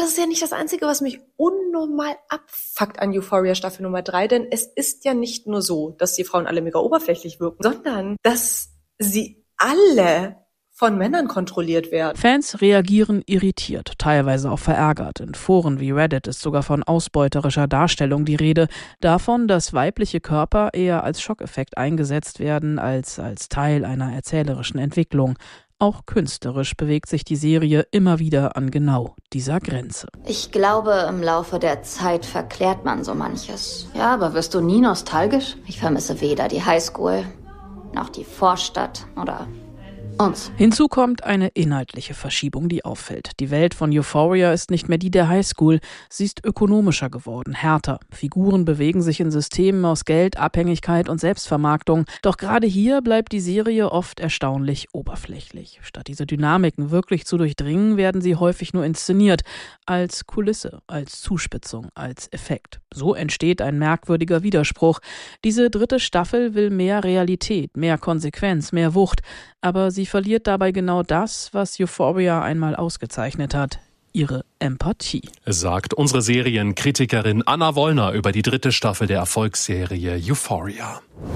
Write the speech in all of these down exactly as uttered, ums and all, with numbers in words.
das ist ja nicht das Einzige, was mich unnormal abfuckt an Euphoria Staffel Nummer drei, denn es ist ja nicht nur so, dass die Frauen alle mega oberflächlich wirken, sondern dass sie alle von Männern kontrolliert werden. Fans reagieren irritiert, teilweise auch verärgert. In Foren wie Reddit ist sogar von ausbeuterischer Darstellung die Rede. Davon, dass weibliche Körper eher als Schockeffekt eingesetzt werden, als als Teil einer erzählerischen Entwicklung. Auch künstlerisch bewegt sich die Serie immer wieder an genau dieser Grenze. Ich glaube, im Laufe der Zeit verklärt man so manches. Ja, aber wirst du nie nostalgisch? Ich vermisse weder die Highschool, noch die Vorstadt oder uns. Hinzu kommt eine inhaltliche Verschiebung, die auffällt. Die Welt von Euphoria ist nicht mehr die der Highschool. Sie ist ökonomischer geworden, härter. Figuren bewegen sich in Systemen aus Geld, Abhängigkeit und Selbstvermarktung. Doch gerade hier bleibt die Serie oft erstaunlich oberflächlich. Statt diese Dynamiken wirklich zu durchdringen, werden sie häufig nur inszeniert. Als Kulisse, als Zuspitzung, als Effekt. So entsteht ein merkwürdiger Widerspruch. Diese dritte Staffel will mehr Realität, mehr Konsequenz, mehr Wucht. Aber sie verliert dabei genau das, was Euphoria einmal ausgezeichnet hat: ihre Empathie. Sagt unsere Serienkritikerin Anna Wollner über die dritte Staffel der Erfolgsserie Euphoria.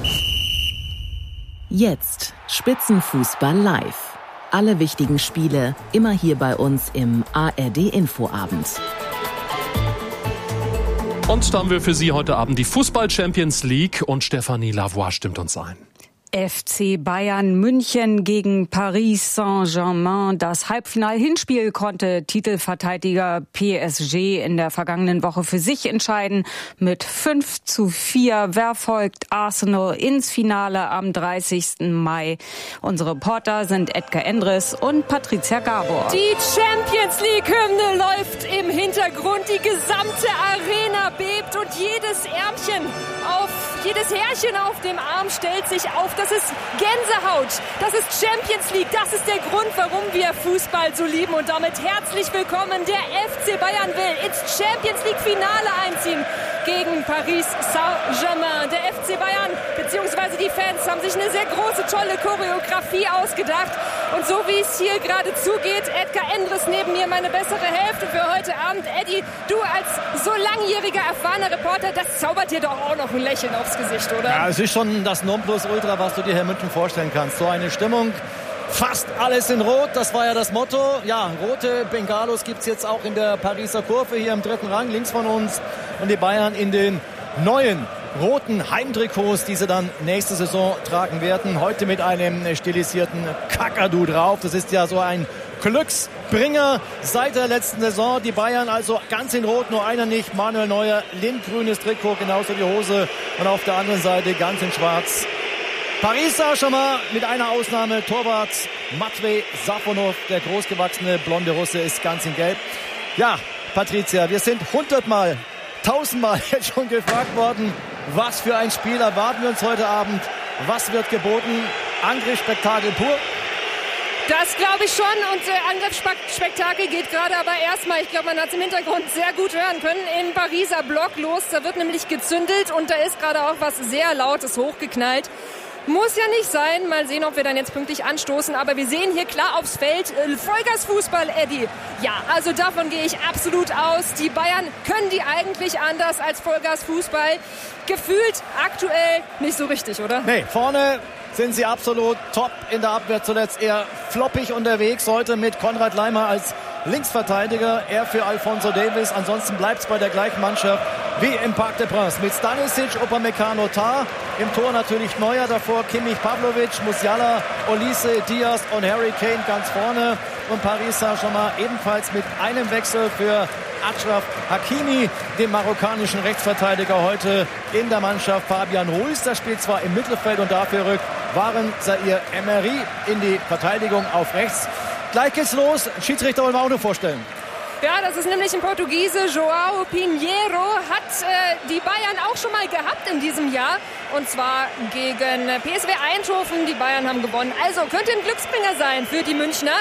Jetzt Spitzenfußball live. Alle wichtigen Spiele immer hier bei uns im A R D-Infoabend. Und da haben wir für Sie heute Abend die Fußball-Champions League und Stefanie Lavoie stimmt uns ein. F C Bayern München gegen Paris Saint-Germain. Das Halbfinal-Hinspiel konnte Titelverteidiger P S G in der vergangenen Woche für sich entscheiden. Mit fünf zu vier. Wer folgt Arsenal ins Finale am dreißigsten Mai? Unsere Reporter sind Edgar Endres und Patricia Gabor. Die Champions League-Hymne läuft im Hintergrund. Die gesamte Arena bebt und jedes Ärmchen auf, jedes Härchen auf dem Arm stellt sich auf. Das ist Gänsehaut, das ist Champions League, das ist der Grund, warum wir Fußball so lieben. Und damit herzlich willkommen, der F C Bayern will ins Champions League Finale einziehen gegen Paris Saint-Germain. Der F C Bayern bzw. die Fans haben sich eine sehr große, tolle Choreografie ausgedacht. Und so wie es hier gerade zugeht, Edgar Endres neben mir, meine bessere Hälfte für heute Abend. Eddie, du als so langjähriger, erfahrener Reporter, das zaubert dir doch auch noch ein Lächeln aufs Gesicht, oder? Ja, es ist schon das Nonplusultra, was du dir hier in München vorstellen kannst. So eine Stimmung, fast alles in Rot, das war ja das Motto. Ja, rote Bengalos gibt es jetzt auch in der Pariser Kurve, hier im dritten Rang, links von uns. Und die Bayern in den neuen roten Heimtrikots, die sie dann nächste Saison tragen werden. Heute mit einem stilisierten Kakadu drauf. Das ist ja so ein Glücksbringer seit der letzten Saison. Die Bayern also ganz in Rot, nur einer nicht. Manuel Neuer, lindgrünes Trikot, genauso die Hose. Und auf der anderen Seite ganz in Schwarz Paris Saint-Germain mit einer Ausnahme. Torwart Matvej Safonov, der großgewachsene blonde Russe, ist ganz in Gelb. Ja, Patricia, wir sind hundertmal, tausendmal jetzt schon gefragt worden, was für ein Spiel erwarten wir uns heute Abend? Was wird geboten? Angriffsspektakel pur? Das glaube ich schon und äh, Angriffsspektakel geht gerade aber erstmal, ich glaube, man hat es im Hintergrund sehr gut hören können, im Pariser Block los. Da wird nämlich gezündelt und da ist gerade auch was sehr Lautes hochgeknallt. Muss ja nicht sein. Mal sehen, ob wir dann jetzt pünktlich anstoßen. Aber wir sehen hier klar aufs Feld äh, Vollgasfußball, Eddie. Ja, also davon gehe ich absolut aus. Die Bayern können die eigentlich anders als Vollgasfußball. Gefühlt aktuell nicht so richtig, oder? Nee, vorne sind sie absolut top in der Abwehr. Zuletzt eher floppig unterwegs. Heute mit Konrad Laimer als Linksverteidiger. Er für Alphonso Davies. Ansonsten bleibt es bei der gleichen Mannschaft wie im Parc des Princes. Mit Stanisic, Upamecano, Tah. Im Tor natürlich Neuer, davor Kimmich, Pavlovic, Musiala, Olise, Diaz und Harry Kane ganz vorne. Und Paris Saint-Germain ebenfalls mit einem Wechsel für Achraf Hakimi, den marokkanischen Rechtsverteidiger, heute in der Mannschaft. Fabian Ruiz, das spielt zwar im Mittelfeld und dafür rückt Waren Zaire Emery in die Verteidigung auf rechts. Gleich geht's los. Schiedsrichter wollen wir auch nur vorstellen. Ja, das ist nämlich ein Portugiese, João Pinheiro, hat äh, die Bayern auch schon mal gehabt in diesem Jahr. Und zwar gegen P S V Eindhoven. Die Bayern haben gewonnen. Also könnte ein Glücksbringer sein für die Münchner.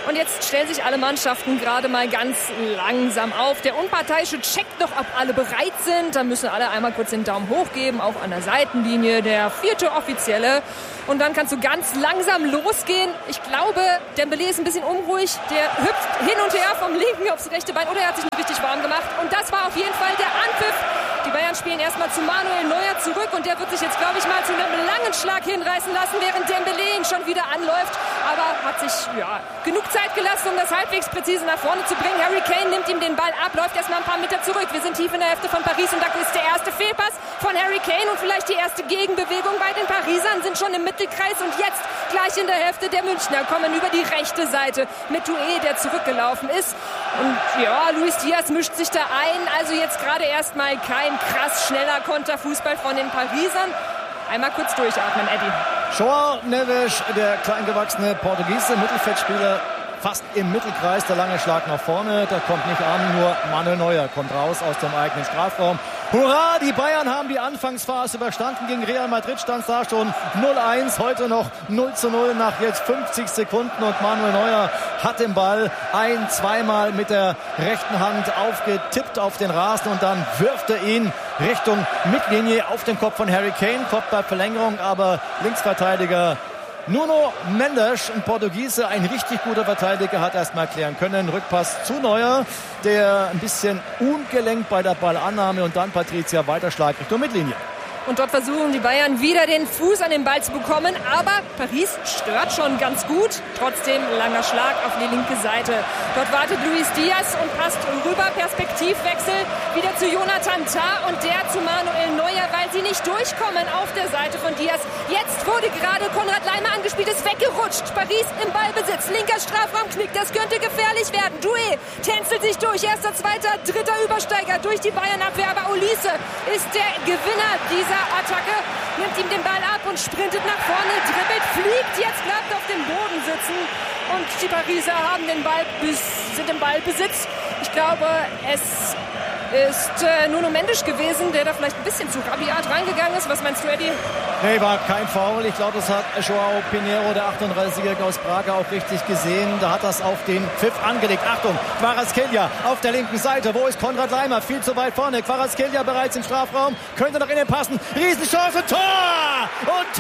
Und jetzt stellen sich alle Mannschaften gerade mal ganz langsam auf. Der Unparteiische checkt noch, ob alle bereit sind. Dann müssen alle einmal kurz den Daumen hoch geben, auch an der Seitenlinie, der vierte Offizielle. Und dann kannst du ganz langsam losgehen. Ich glaube, Dembélé ist ein bisschen unruhig. Der hüpft hin und her vom linken aufs rechte Bein. Oder er hat sich nicht richtig warm gemacht. Und das war auf jeden Fall der Anpfiff. Die Bayern spielen erstmal zu Manuel Neuer zurück. Und der wird sich jetzt, glaube ich, mal zu einem langen Schlag hinreißen lassen, während Dembélé ihn schon wieder anläuft. Aber hat sich ja, genug Zeit gelassen, um das halbwegs präzise nach vorne zu bringen. Harry Kane nimmt ihm den Ball ab, läuft erstmal ein paar Meter zurück. Wir sind tief in der Hälfte von Paris und da ist der erste Fehlpass von Harry Kane und vielleicht die erste Gegenbewegung bei den Parisern, sind schon im Mittelkreis und jetzt gleich in der Hälfte der Münchner kommen über die rechte Seite mit Doué, der zurückgelaufen ist. Und ja, Luis Diaz mischt sich da ein. Also jetzt gerade erstmal kein krass schneller Konterfußball von den Parisern. Einmal kurz durchatmen, Eddie. João Neves, der kleingewachsene Portugiese Mittelfeldspieler, fast im Mittelkreis, der lange Schlag nach vorne, da kommt nicht an, nur Manuel Neuer kommt raus aus dem eigenen Strafraum. Hurra, die Bayern haben die Anfangsphase überstanden. Gegen Real Madrid stand es da schon null eins, heute noch null zu null nach jetzt fünfzig Sekunden und Manuel Neuer hat den Ball ein-, zweimal mit der rechten Hand aufgetippt auf den Rasen und dann wirft er ihn Richtung Mittellinie auf den Kopf von Harry Kane, Kopfballverlängerung, aber Linksverteidiger Nuno Mendes, ein Portugiese, ein richtig guter Verteidiger, hat erstmal klären können. Rückpass zu Neuer, der ein bisschen ungelenkt bei der Ballannahme und dann Patricia Weiterschlag Richtung Mittellinie. Und dort versuchen die Bayern wieder den Fuß an den Ball zu bekommen. Aber Paris stört schon ganz gut. Trotzdem langer Schlag auf die linke Seite. Dort wartet Luis Diaz und passt rüber. Perspektivwechsel wieder zu Jonathan Tah und der zu Manuel Neuer, weil sie nicht durchkommen auf der Seite von Diaz. Jetzt wurde gerade Konrad Laimer angespielt, ist weggerutscht. Paris im Ballbesitz. Linker Strafraumknick, das könnte gefährlich werden. Doué tänzelt sich durch. Erster, zweiter, dritter Übersteiger durch die Bayern-Abwehr. Aber Olise ist der Gewinner dieser Attacke, nimmt ihm den Ball ab und sprintet nach vorne, dribbelt, fliegt, jetzt bleibt auf dem Boden sitzen und die Pariser haben den Ball, sind im Ballbesitz. Ich glaube, es ist äh, Nuno Mendes gewesen, der da vielleicht ein bisschen zu rabiat reingegangen ist. Was meinst du, Eddie? Nee, war kein Foul. Ich glaube, das hat João Pinheiro, der achtunddreißigjährige aus Braga, auch richtig gesehen. Da hat das auf den Pfiff angelegt. Achtung, Kvaratskhelia auf der linken Seite. Wo ist Konrad Laimer? Viel zu weit vorne. Kvaratskhelia bereits im Strafraum. Könnte noch innen passen. Riesenchance. Tor! Und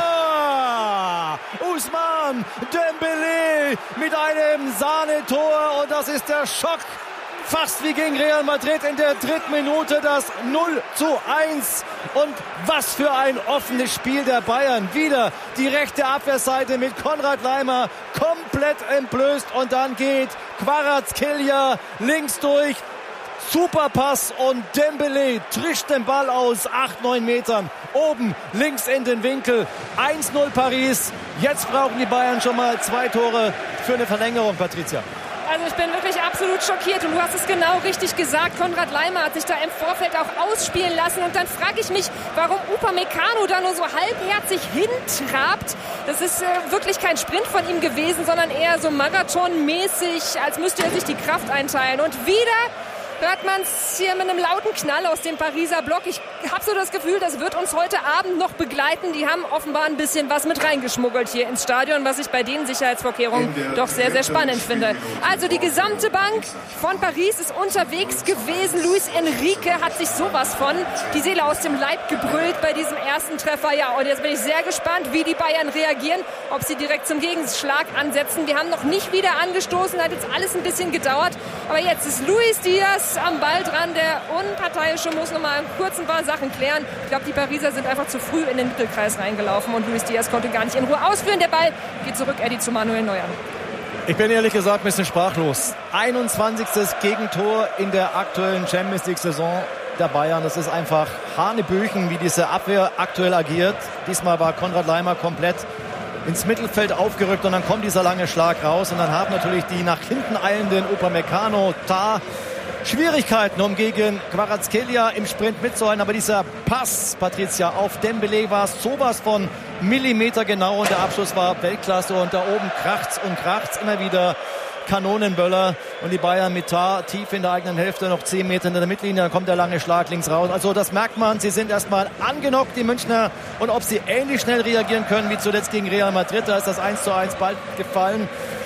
Tor! Ousmane Dembélé mit einem Sahnetor. Und das ist der Schock. Fast wie gegen Real Madrid in der dritten Minute das null zu eins. Und was für ein offenes Spiel der Bayern. Wieder die rechte Abwehrseite mit Konrad Laimer komplett entblößt. Und dann geht Kvaratskhelia links durch. Super Pass und Dembélé trischt den Ball aus acht, neun Metern. Oben links in den Winkel. eins null Paris. Jetzt brauchen die Bayern schon mal zwei Tore für eine Verlängerung, Patricia. Also ich bin wirklich absolut schockiert und du hast es genau richtig gesagt. Konrad Laimer hat sich da im Vorfeld auch ausspielen lassen und dann frage ich mich, warum Upamecano da nur so halbherzig hintrabt. Das ist äh, wirklich kein Sprint von ihm gewesen, sondern eher so marathonmäßig, als müsste er sich die Kraft einteilen. Und wieder hört man es hier mit einem lauten Knall aus dem Pariser Block. Ich habe so das Gefühl, das wird uns heute Abend noch begleiten. Die haben offenbar ein bisschen was mit reingeschmuggelt hier ins Stadion, was ich bei den Sicherheitsvorkehrungen doch sehr, sehr spannend finde. Also die gesamte Bank von Paris ist unterwegs gewesen. Luis Enrique hat sich sowas von die Seele aus dem Leib gebrüllt bei diesem ersten Treffer. Ja, und jetzt bin ich sehr gespannt, wie die Bayern reagieren, ob sie direkt zum Gegenschlag ansetzen. Wir haben noch nicht wieder angestoßen, hat jetzt alles ein bisschen gedauert. Aber jetzt ist Luis Diaz am Ball dran. Der Unparteiische muss noch mal kurz ein paar Sachen klären. Ich glaube, die Pariser sind einfach zu früh in den Mittelkreis reingelaufen und Luis Diaz konnte gar nicht in Ruhe ausführen. Der Ball geht zurück, Eddie, zu Manuel Neuer. Ich bin ehrlich gesagt ein bisschen sprachlos. einundzwanzigstes Gegentor in der aktuellen Champions League-Saison der Bayern. Das ist einfach Hanebüchen, wie diese Abwehr aktuell agiert. Diesmal war Konrad Laimer komplett ins Mittelfeld aufgerückt und dann kommt dieser lange Schlag raus und dann haben natürlich die nach hinten eilenden Upamecano, Tah Schwierigkeiten, um gegen Kvaratskhelia im Sprint mitzuhalten. Aber dieser Pass, Patricia, auf Dembélé war sowas von Millimeter genau und der Abschluss war Weltklasse und da oben kracht's und kracht's immer wieder Kanonenböller und die Bayern mit Tah tief in der eigenen Hälfte, noch zehn Meter in der Mittellinie, dann kommt der lange Schlag links raus. Also das merkt man, sie sind erstmal angenockt, die Münchner, und ob sie ähnlich schnell reagieren können wie zuletzt gegen Real Madrid, da ist das eins zu eins bald gefallen.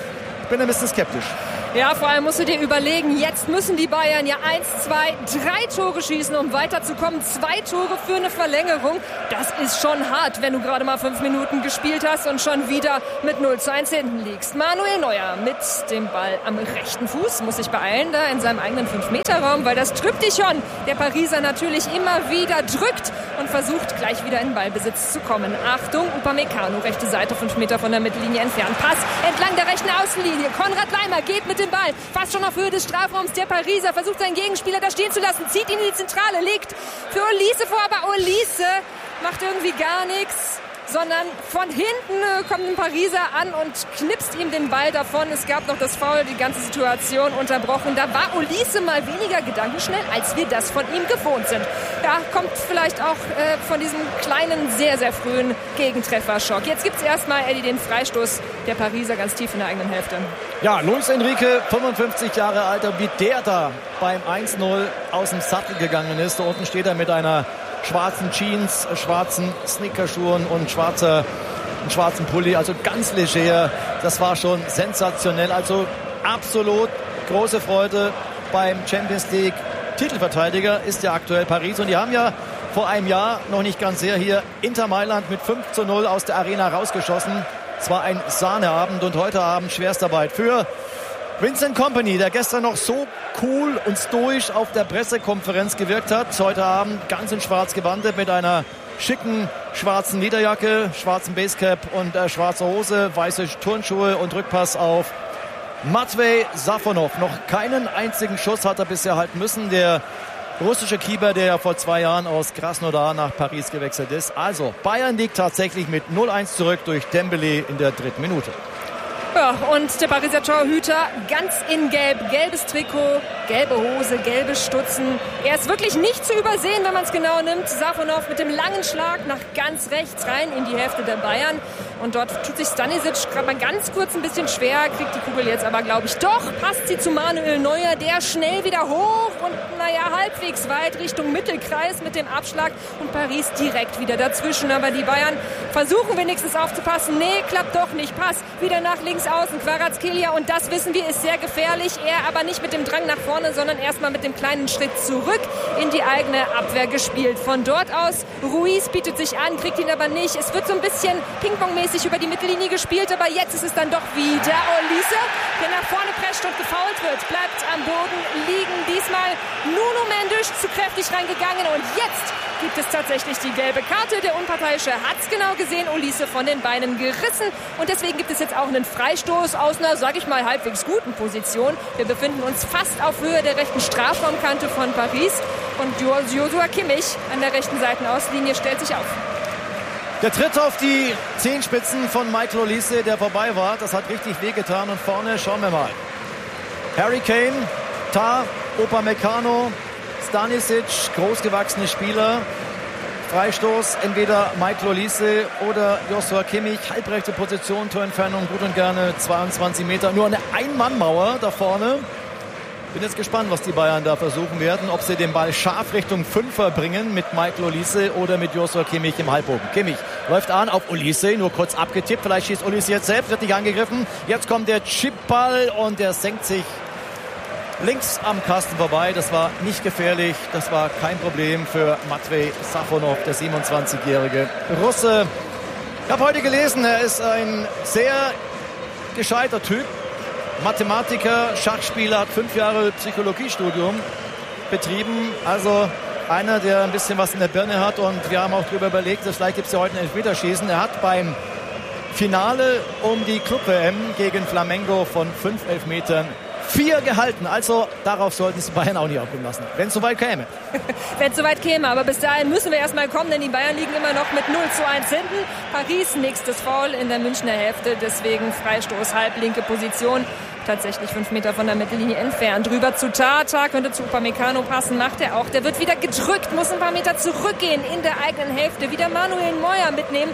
Ich bin ein bisschen skeptisch. Ja, vor allem musst du dir überlegen, jetzt müssen die Bayern ja eins, zwei, drei Tore schießen, um weiterzukommen. Zwei Tore für eine Verlängerung. Das ist schon hart, wenn du gerade mal fünf Minuten gespielt hast und schon wieder mit null zu eins hinten liegst. Manuel Neuer mit dem Ball am rechten Fuß muss sich beeilen, da in seinem eigenen fünf Meter Raum, weil das Triptychon der Pariser natürlich immer wieder drückt und versucht, gleich wieder in Ballbesitz zu kommen. Achtung, Upamecano, rechte Seite, fünf Meter von der Mittellinie entfernt. Pass entlang der rechten Außenlinie. Konrad Laimer geht mit dem Ball fast schon auf Höhe des Strafraums. Der Pariser versucht, seinen Gegenspieler da stehen zu lassen, zieht ihn in die Zentrale, legt für Olise vor, aber Olise macht irgendwie gar nichts, sondern von hinten kommt ein Pariser an und knipst ihm den Ball davon. Es gab noch das Foul, die ganze Situation unterbrochen. Da war Olise mal weniger gedankenschnell, als wir das von ihm gewohnt sind. Ja, kommt vielleicht auch äh, von diesem kleinen, sehr, sehr frühen Gegentrefferschock. Jetzt gibt es erstmal, Eddie, den Freistoß der Pariser ganz tief in der eigenen Hälfte. Ja, Luis Enrique, fünfundfünfzig Jahre alt, wie der da beim eins null aus dem Sattel gegangen ist. Da unten steht er mit einer schwarzen Jeans, schwarzen Sneakerschuhen und schwarzer, einen schwarzen Pulli, also ganz leger. Das war schon sensationell. Also absolut große Freude beim Champions League Titelverteidiger ist ja aktuell Paris. Und die haben ja vor einem Jahr, noch nicht ganz sehr, hier Inter Mailand mit fünf zu null aus der Arena rausgeschossen. Es war ein Sahneabend und heute Abend Schwerstarbeit für Vincent Kompany, der gestern noch so cool und stoisch auf der Pressekonferenz gewirkt hat. Heute Abend ganz in schwarz gewandet mit einer schicken schwarzen Lederjacke, schwarzen Basecap und äh, schwarzer Hose, weiße Turnschuhe und Rückpass auf Matvej Safonov. Noch keinen einzigen Schuss hat er bisher halten müssen. Der russische Keeper, der ja vor zwei Jahren aus Krasnodar nach Paris gewechselt ist. Also Bayern liegt tatsächlich mit null eins zurück durch Dembélé in der dritten Minute. Ja, und der Pariser Torhüter ganz in Gelb. Gelbes Trikot, gelbe Hose, gelbe Stutzen. Er ist wirklich nicht zu übersehen, wenn man es genau nimmt. Safonov mit dem langen Schlag nach ganz rechts rein in die Hälfte der Bayern. Und dort tut sich Stanisic gerade mal ganz kurz ein bisschen schwer, kriegt die Kugel jetzt aber, glaube ich, doch. Passt sie zu Manuel Neuer, der schnell wieder hoch und, naja, halbwegs weit Richtung Mittelkreis mit dem Abschlag. Und Paris direkt wieder dazwischen. Aber die Bayern versuchen wenigstens aufzupassen. Nee, klappt doch nicht. Pass wieder nach links außen, Kvaratskhelia, und das wissen wir, ist sehr gefährlich. Er aber nicht mit dem Drang nach vorne, sondern erstmal mit dem kleinen Schritt zurück in die eigene Abwehr gespielt. Von dort aus, Ruiz bietet sich an, kriegt ihn aber nicht. Es wird so ein bisschen Ping-Pong-mäßig über die Mittellinie gespielt, aber jetzt ist es dann doch wieder Olise, der nach vorne prescht und gefoult wird. Bleibt am Boden liegen. Diesmal Nuno Mendes zu kräftig reingegangen und jetzt gibt es tatsächlich die gelbe Karte. Der Unparteiische hat es genau gesehen, Olise von den Beinen gerissen und deswegen gibt es jetzt auch einen Freistoß aus einer, sag ich mal, halbwegs guten Position. Wir befinden uns fast auf Höhe der rechten Strafraumkante von Paris und Joshua Kimmich an der rechten Seitenauslinie stellt sich auf. Der Tritt auf die Zehenspitzen von Michael Olise, der vorbei war, das hat richtig wehgetan. Und vorne schauen wir mal. Harry Kane, Tah, Upamecano, Stanisic, großgewachsene Spieler. Freistoß, entweder Michael Olise oder Joshua Kimmich. Halbrechte Position, Torentfernung gut und gerne zweiundzwanzig Meter. Nur eine Ein-Mann-Mauer da vorne. Bin jetzt gespannt, was die Bayern da versuchen werden. Ob sie den Ball scharf Richtung Fünfer bringen mit Michael Olise oder mit Joshua Kimmich im Halbbogen. Kimmich läuft an auf Olise, nur kurz abgetippt. Vielleicht schießt Olise jetzt selbst, wird nicht angegriffen. Jetzt kommt der Chipball und der senkt sich links am Kasten vorbei. Das war nicht gefährlich. Das war kein Problem für Matvej Safonov, der siebenundzwanzigjährige Russe. Ich habe heute gelesen, er ist ein sehr gescheiter Typ. Mathematiker, Schachspieler, hat fünf Jahre Psychologiestudium betrieben. Also einer, der ein bisschen was in der Birne hat. Und wir haben auch darüber überlegt, dass vielleicht gibt es ja heute ein Elfmeterschießen. Er hat beim Finale um die Club-W M gegen Flamengo von fünf Elfmetern vier gehalten. Also darauf sollten es Bayern auch nicht aufkommen lassen, wenn es soweit käme. Wenn es soweit käme, aber bis dahin müssen wir erstmal kommen, denn die Bayern liegen immer noch mit null zu eins hinten. Paris, nächstes Foul in der Münchner Hälfte, deswegen Freistoß, halblinke Position. Tatsächlich fünf Meter von der Mittellinie entfernt. Drüber zu Tata, könnte zu Upamecano passen, macht er auch. Der wird wieder gedrückt, muss ein paar Meter zurückgehen in der eigenen Hälfte. Wieder Manuel Neuer mitnehmen.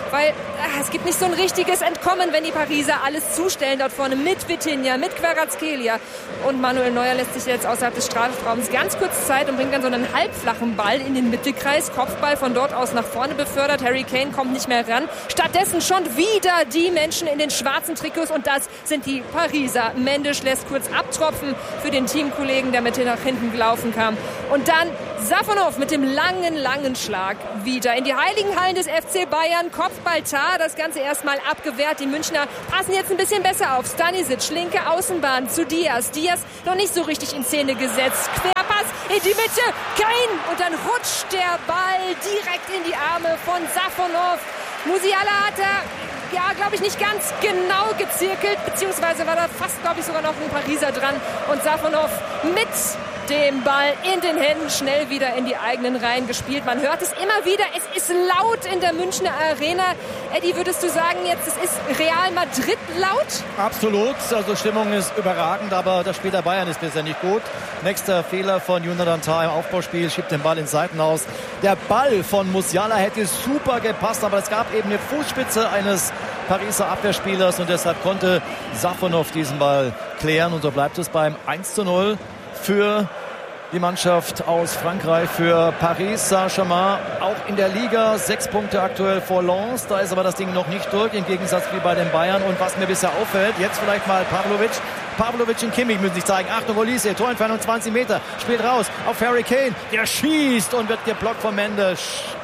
weil äh, es gibt nicht so ein richtiges Entkommen, wenn die Pariser alles zustellen dort vorne mit Vitinha, mit Kvaratskhelia. Und Manuel Neuer lässt sich jetzt außerhalb des Strafraums ganz kurz Zeit und bringt dann so einen halbflachen Ball in den Mittelkreis. Kopfball von dort aus nach vorne befördert. Harry Kane kommt nicht mehr ran. Stattdessen schon wieder die Menschen in den schwarzen Trikots und das sind die Pariser. Mendes lässt kurz abtropfen für den Teamkollegen, der mit nach hinten gelaufen kam. Und dann Safonov mit dem langen, langen Schlag wieder in die heiligen Hallen des F C Bayern. Kopfball Tar, das Ganze erstmal abgewehrt. Die Münchner passen jetzt ein bisschen besser auf. Stanisic, linke Außenbahn zu Diaz. Diaz noch nicht so richtig in Szene gesetzt. Querpass in die Mitte, Kane. Und dann rutscht der Ball direkt in die Arme von Safonov. Musiala hat er, ja, glaube ich, nicht ganz genau gezirkelt, beziehungsweise war da fast, glaube ich, sogar noch ein Pariser dran. Und Safonov mit dem Ball in den Händen schnell wieder in die eigenen Reihen gespielt. Man hört es immer wieder, es ist laut in der Münchner Arena. Eddie, würdest du sagen jetzt, es ist Real Madrid laut? Absolut, also Stimmung ist überragend, aber das Spiel der Bayern ist bisher nicht gut. Nächster Fehler von Jonathan Tah im Aufbauspiel, schiebt den Ball ins Seitenhaus. Der Ball von Musiala hätte super gepasst, aber es gab eben eine Fußspitze eines Pariser Abwehrspielers und deshalb konnte Safonov diesen Ball klären und so bleibt es beim eins zu null für die Mannschaft aus Frankreich, für Paris Saint-Germain. Auch in der Liga sechs Punkte aktuell vor Lens. Da ist aber das Ding noch nicht durch, im Gegensatz wie bei den Bayern. Und was mir bisher auffällt, jetzt vielleicht mal Pavlovic. Pavlovic und Kimmich müssen sich zeigen. Achtung, Olise, Torentfernung zwanzig Meter. Spielt raus auf Harry Kane. Der schießt und wird geblockt von Mendes.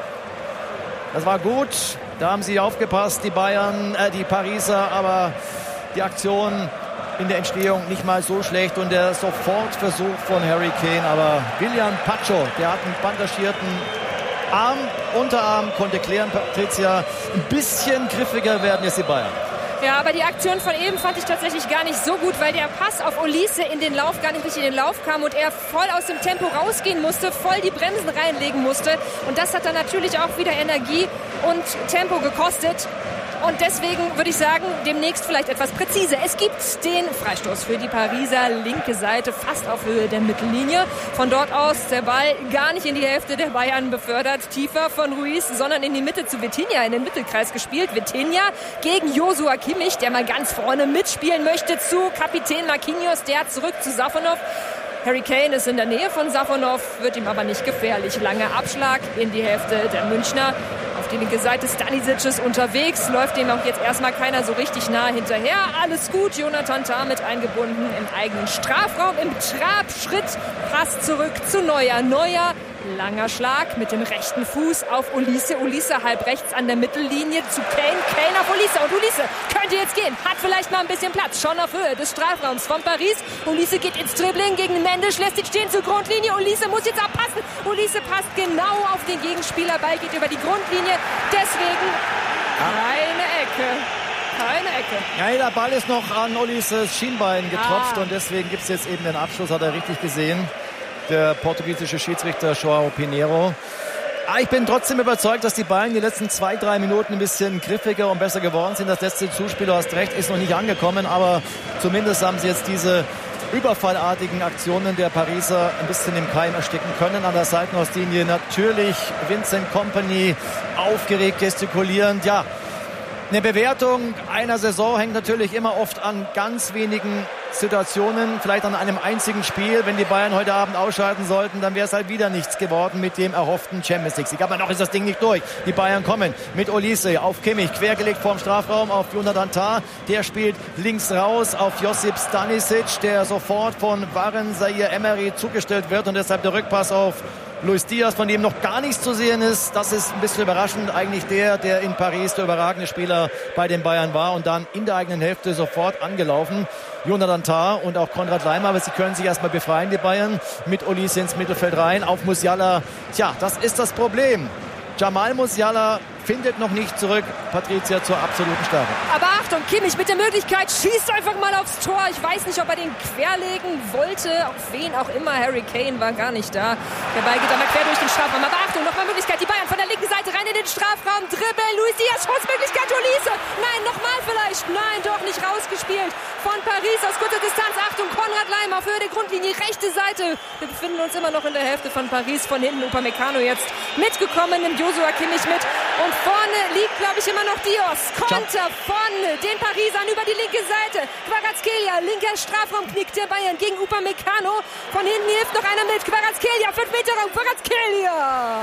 Das war gut. Da haben sie aufgepasst, die Bayern, äh, die Pariser. Aber die Aktion in der Entstehung nicht mal so schlecht und der Sofortversuch von Harry Kane, aber Willian Pacho, der hat einen bandagierten Arm, Unterarm, konnte klären, Patricia, ein bisschen griffiger werden jetzt die Bayern. Ja, aber die Aktion von eben fand ich tatsächlich gar nicht so gut, weil der Pass auf Olise in den Lauf gar nicht richtig in den Lauf kam und er voll aus dem Tempo rausgehen musste, voll die Bremsen reinlegen musste und das hat dann natürlich auch wieder Energie und Tempo gekostet. Und deswegen würde ich sagen, demnächst vielleicht etwas präziser. Es gibt den Freistoß für die Pariser, linke Seite, fast auf Höhe der Mittellinie. Von dort aus der Ball gar nicht in die Hälfte der Bayern befördert, tiefer von Ruiz, sondern in die Mitte zu Vitinha, in den Mittelkreis gespielt. Vitinha gegen Joshua Kimmich, der mal ganz vorne mitspielen möchte, zu Kapitän Marquinhos, der zurück zu Safonov. Harry Kane ist in der Nähe von Safonov, wird ihm aber nicht gefährlich. Langer Abschlag in die Hälfte der Münchner. Auf die linke Seite Stanisic ist unterwegs, läuft dem auch jetzt erstmal keiner so richtig nah hinterher. Alles gut, Jonathan Tah mit eingebunden im eigenen Strafraum, im Trabschritt. Pass zurück zu Neuer. Neuer, langer Schlag mit dem rechten Fuß auf Olise. Olise halb rechts an der Mittellinie zu Kane. Kane auf Olise und Olise könnte jetzt gehen. Hat vielleicht mal ein bisschen Platz, schon auf Höhe des Strafraums von Paris. Olise geht ins Dribbling gegen Mendes, lässt ihn stehen zur Grundlinie. Olise muss jetzt abpassen. Olise passt genau auf den Gegenspieler. Ball geht über die Grundlinie. Deswegen keine Ecke. Keine Ecke. Ja, der Ball ist noch an Olises Schienbein getropft ah. und deswegen gibt es jetzt eben den Abschluss, hat er richtig gesehen. Der portugiesische Schiedsrichter João Pinheiro. Ah, ich bin trotzdem überzeugt, dass die Bayern die letzten zwei, drei Minuten ein bisschen griffiger und besser geworden sind. Das letzte Zuspiel, du hast recht, ist noch nicht angekommen, aber zumindest haben sie jetzt diese überfallartigen Aktionen der Pariser ein bisschen im Keim ersticken können. An der Seitenauslinie natürlich Vincent Kompany aufgeregt gestikulierend. Ja, eine Bewertung einer Saison hängt natürlich immer oft an ganz wenigen Situationen, vielleicht an einem einzigen Spiel. Wenn die Bayern heute Abend ausscheiden sollten, dann wäre es halt wieder nichts geworden mit dem erhofften Champions League Sieg. Aber noch ist das Ding nicht durch. Die Bayern kommen mit Olise auf Kimmich, quergelegt vorm Strafraum auf Jonathan Tah. Der spielt links raus auf Josip Stanisic, der sofort von Warren Zaire Emery zugestellt wird und deshalb der Rückpass auf Luis Diaz, von dem noch gar nichts zu sehen ist. Das ist ein bisschen überraschend. Eigentlich der, der in Paris der überragende Spieler bei den Bayern war und dann in der eigenen Hälfte sofort angelaufen. Jonathan Tah und auch Konrad Laimer, aber sie können sich erstmal befreien, die Bayern, mit Olise ins Mittelfeld rein, auf Musiala. Tja, das ist das Problem. Jamal Musiala findet noch nicht zurück, Patricia, zur absoluten Stärke. Aber Achtung, Kimmich mit der Möglichkeit, schießt einfach mal aufs Tor. Ich weiß nicht, ob er den querlegen wollte, auf wen auch immer. Harry Kane war gar nicht da. Der Ball geht einmal quer durch den Strafraum. Aber Achtung, nochmal Möglichkeit, die Bayern von der linken Seite rein in den Strafraum. Dribbel, Luis Diaz, Schussmöglichkeit, Olise. Nein, nochmal vielleicht. Nein, doch nicht rausgespielt. Von Paris aus kurzer Distanz. Achtung, Konrad Laimer auf Höhe der Grundlinie, rechte Seite. Wir befinden uns immer noch in der Hälfte von Paris. Von hinten Upamecano jetzt mitgekommen, nimmt Joshua Kimmich mit und Und vorne liegt, glaube ich, immer noch Dios. Konter von den Parisern über die linke Seite. Kvaratskhelia, linker Strafraumknick der Bayern gegen Upamecano. Von hinten hilft noch einer mit. Kvaratskhelia, fünf Meter Raum. Kvaratskhelia.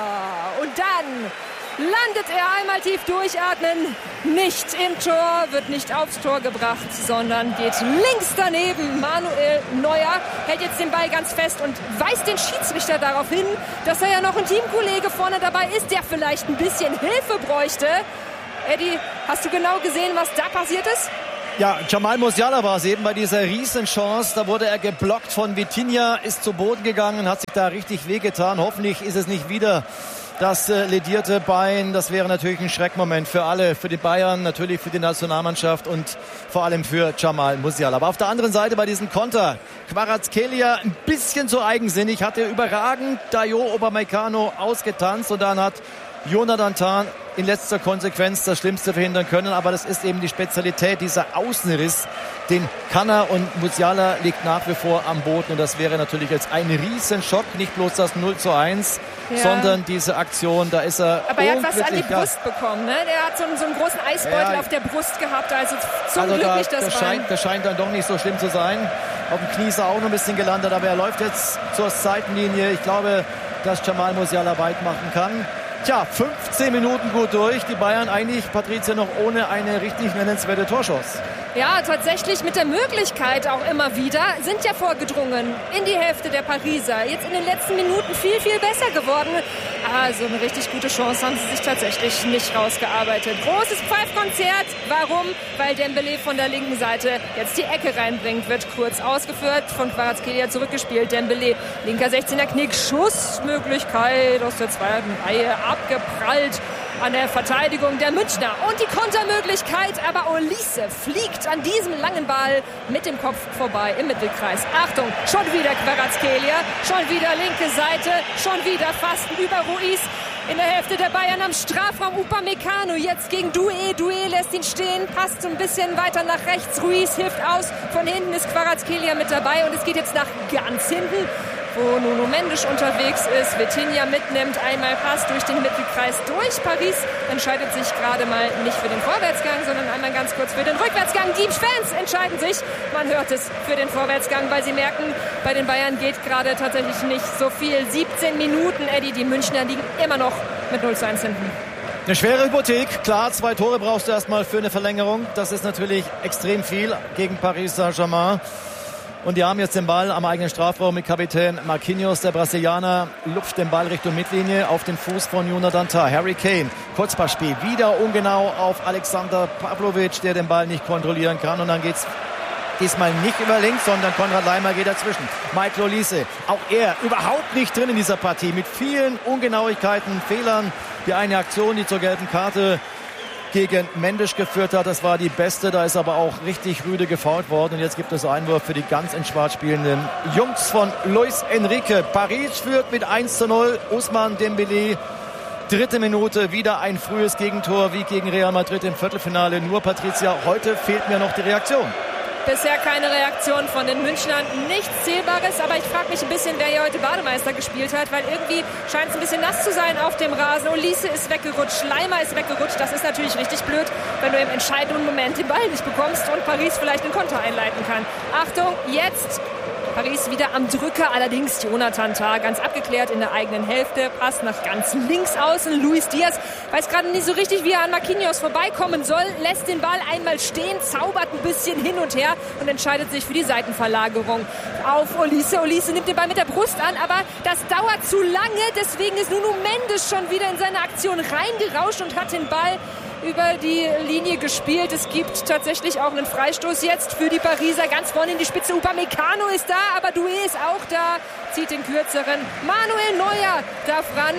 Und dann landet er einmal tief durchatmen. Nicht im Tor, wird nicht aufs Tor gebracht, sondern geht links daneben. Manuel Neuer hält jetzt den Ball ganz fest und weist den Schiedsrichter darauf hin, dass er ja noch ein Teamkollege vorne dabei ist, der vielleicht ein bisschen Hilfe bräuchte. Eddie, hast du genau gesehen, was da passiert ist? Ja, Jamal Musiala war es eben bei dieser Riesenchance. Da wurde er geblockt von Vitinha, ist zu Boden gegangen, hat sich da richtig wehgetan. Hoffentlich ist es nicht wieder das äh, ledierte Bein. Das wäre natürlich ein Schreckmoment für alle, für die Bayern, natürlich für die Nationalmannschaft und vor allem für Jamal Musiala. Aber auf der anderen Seite bei diesem Konter, Kvaratskhelia ein bisschen zu eigensinnig, hatte überragend Dayot Upamecano ausgetanzt und dann hat Jonathan Tah in letzter Konsequenz das Schlimmste verhindern können. Aber das ist eben die Spezialität, dieser Außenriss, den kann er, und Musiala liegt nach wie vor am Boden. Und das wäre natürlich jetzt ein Riesenschock, nicht bloß das null zu eins, ja, sondern diese Aktion, da ist er. Aber er hat was an die Brust ja. bekommen, ne? Der hat so einen, so einen großen Eisbeutel ja. auf der Brust gehabt, also zum also Glück da, nicht das, das Bein. scheint, das scheint dann doch nicht so schlimm zu sein. Auf dem Knie ist er auch noch ein bisschen gelandet, aber er läuft jetzt zur Seitenlinie. Ich glaube, dass Jamal Musiala weit machen kann. Tja, fünfzehn Minuten gut durch. Die Bayern eigentlich, Patricia, noch ohne eine richtig nennenswerte Torschuss. Ja, tatsächlich mit der Möglichkeit auch immer wieder, sind ja vorgedrungen in die Hälfte der Pariser. Jetzt in den letzten Minuten viel, viel besser geworden. Aber so eine richtig gute Chance haben sie sich tatsächlich nicht rausgearbeitet. Großes Pfeifkonzert. Warum? Weil Dembélé von der linken Seite jetzt die Ecke reinbringt. Wird kurz ausgeführt, von Kvaratskhelia zurückgespielt. Dembélé, linker sechzehner Knick, Schussmöglichkeit aus der zweiten Reihe, abgeprallt an der Verteidigung der Münchner. Und die Kontermöglichkeit, aber Olise fliegt an diesem langen Ball mit dem Kopf vorbei im Mittelkreis. Achtung, schon wieder Kvaratskhelia, schon wieder linke Seite, schon wieder fast über Ruiz. In der Hälfte der Bayern am Strafraum Upamecano jetzt gegen Doué. Doué lässt ihn stehen, passt so ein bisschen weiter nach rechts. Ruiz hilft aus. Von hinten ist Kvaratskhelia mit dabei und es geht jetzt nach ganz hinten, wo Nuno Mendes unterwegs ist, Vitinha mitnimmt, einmal Pass durch den Mittelkreis durch. Paris entscheidet sich gerade mal nicht für den Vorwärtsgang, sondern einmal ganz kurz für den Rückwärtsgang. Die Fans entscheiden sich, man hört es, für den Vorwärtsgang, weil sie merken, bei den Bayern geht gerade tatsächlich nicht so viel. siebzehn Minuten, Eddie, die Münchner liegen immer noch mit null zu eins hinten. Eine schwere Hypothek, klar, zwei Tore brauchst du erstmal für eine Verlängerung. Das ist natürlich extrem viel gegen Paris Saint-Germain. Und die haben jetzt den Ball am eigenen Strafraum mit Kapitän Marquinhos. Der Brasilianer lupft den Ball Richtung Mittellinie auf den Fuß von Jonathan Tah. Harry Kane, Kurzpassspiel, wieder ungenau auf Alexander Pavlovic, der den Ball nicht kontrollieren kann. Und dann geht's diesmal nicht über links, sondern Konrad Laimer geht dazwischen. Michael Olise, auch er überhaupt nicht drin in dieser Partie, mit vielen Ungenauigkeiten, Fehlern. Die eine Aktion, die zur gelben Karte gegen Mendes geführt hat, das war die beste. Da ist aber auch richtig rüde gefoult worden. Und jetzt gibt es Einwurf für die ganz in schwarz spielenden Jungs von Luis Enrique. Paris führt mit eins zu null. Ousmane Dembélé, dritte Minute, wieder ein frühes Gegentor wie gegen Real Madrid im Viertelfinale. Nur, Patricia, heute fehlt mir noch die Reaktion. Bisher keine Reaktion von den Münchnern, nichts Zählbares, aber ich frage mich ein bisschen, wer hier heute Bademeister gespielt hat, weil irgendwie scheint es ein bisschen nass zu sein auf dem Rasen. Olise ist weggerutscht, Laimer ist weggerutscht, das ist natürlich richtig blöd, wenn du im entscheidenden Moment den Ball nicht bekommst und Paris vielleicht einen Konter einleiten kann. Achtung, jetzt Paris wieder am Drücker, allerdings Jonathan Tah ganz abgeklärt in der eigenen Hälfte, Pass nach ganz links außen. Luis Diaz weiß gerade nicht so richtig, wie er an Marquinhos vorbeikommen soll, lässt den Ball einmal stehen, zaubert ein bisschen hin und her und entscheidet sich für die Seitenverlagerung auf Olise. Olise nimmt den Ball mit der Brust an, aber das dauert zu lange, deswegen ist Nuno Mendes schon wieder in seine Aktion reingerauscht und hat den Ball über die Linie gespielt. Es gibt tatsächlich auch einen Freistoß jetzt für die Pariser. Ganz vorne in die Spitze. Upamecano ist da, aber Doué ist auch da. Zieht den kürzeren. Manuel Neuer darf ran.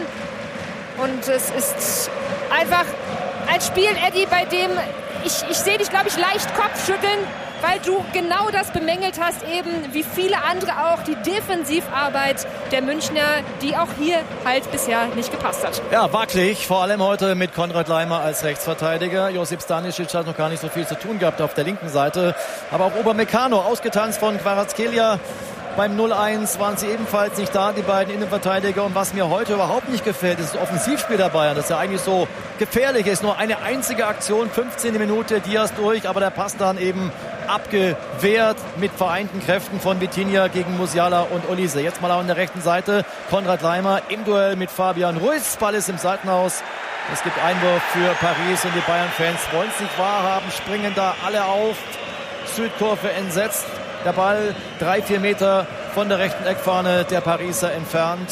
Und es ist einfach ein Spiel, Eddie, bei dem ich, ich sehe dich, glaube ich, leicht Kopfschütteln, weil du genau das bemängelt hast, eben wie viele andere auch, die Defensivarbeit der Münchner, die auch hier halt bisher nicht gepasst hat. Ja, wackelig, vor allem heute mit Konrad Laimer als Rechtsverteidiger. Josip Stanisic hat noch gar nicht so viel zu tun gehabt auf der linken Seite. Aber auch Upamecano, ausgetanzt von Kvaratskhelia. Beim null eins waren sie ebenfalls nicht da, die beiden Innenverteidiger. Und was mir heute überhaupt nicht gefällt, ist das Offensivspiel der Bayern, das ja eigentlich so gefährlich ist. Nur eine einzige Aktion, fünfzehnte Minute, Diaz durch, aber der Pass dann eben abgewehrt mit vereinten Kräften von Vitinha gegen Musiala und Olise. Jetzt mal an der rechten Seite Konrad Laimer im Duell mit Fabian Ruiz. Ball ist im Seitenhaus. Es gibt Einwurf für Paris und die Bayern-Fans wollen es nicht wahrhaben, springen da alle auf. Südkurve entsetzt. Der Ball drei, vier Meter von der rechten Eckfahne der Pariser entfernt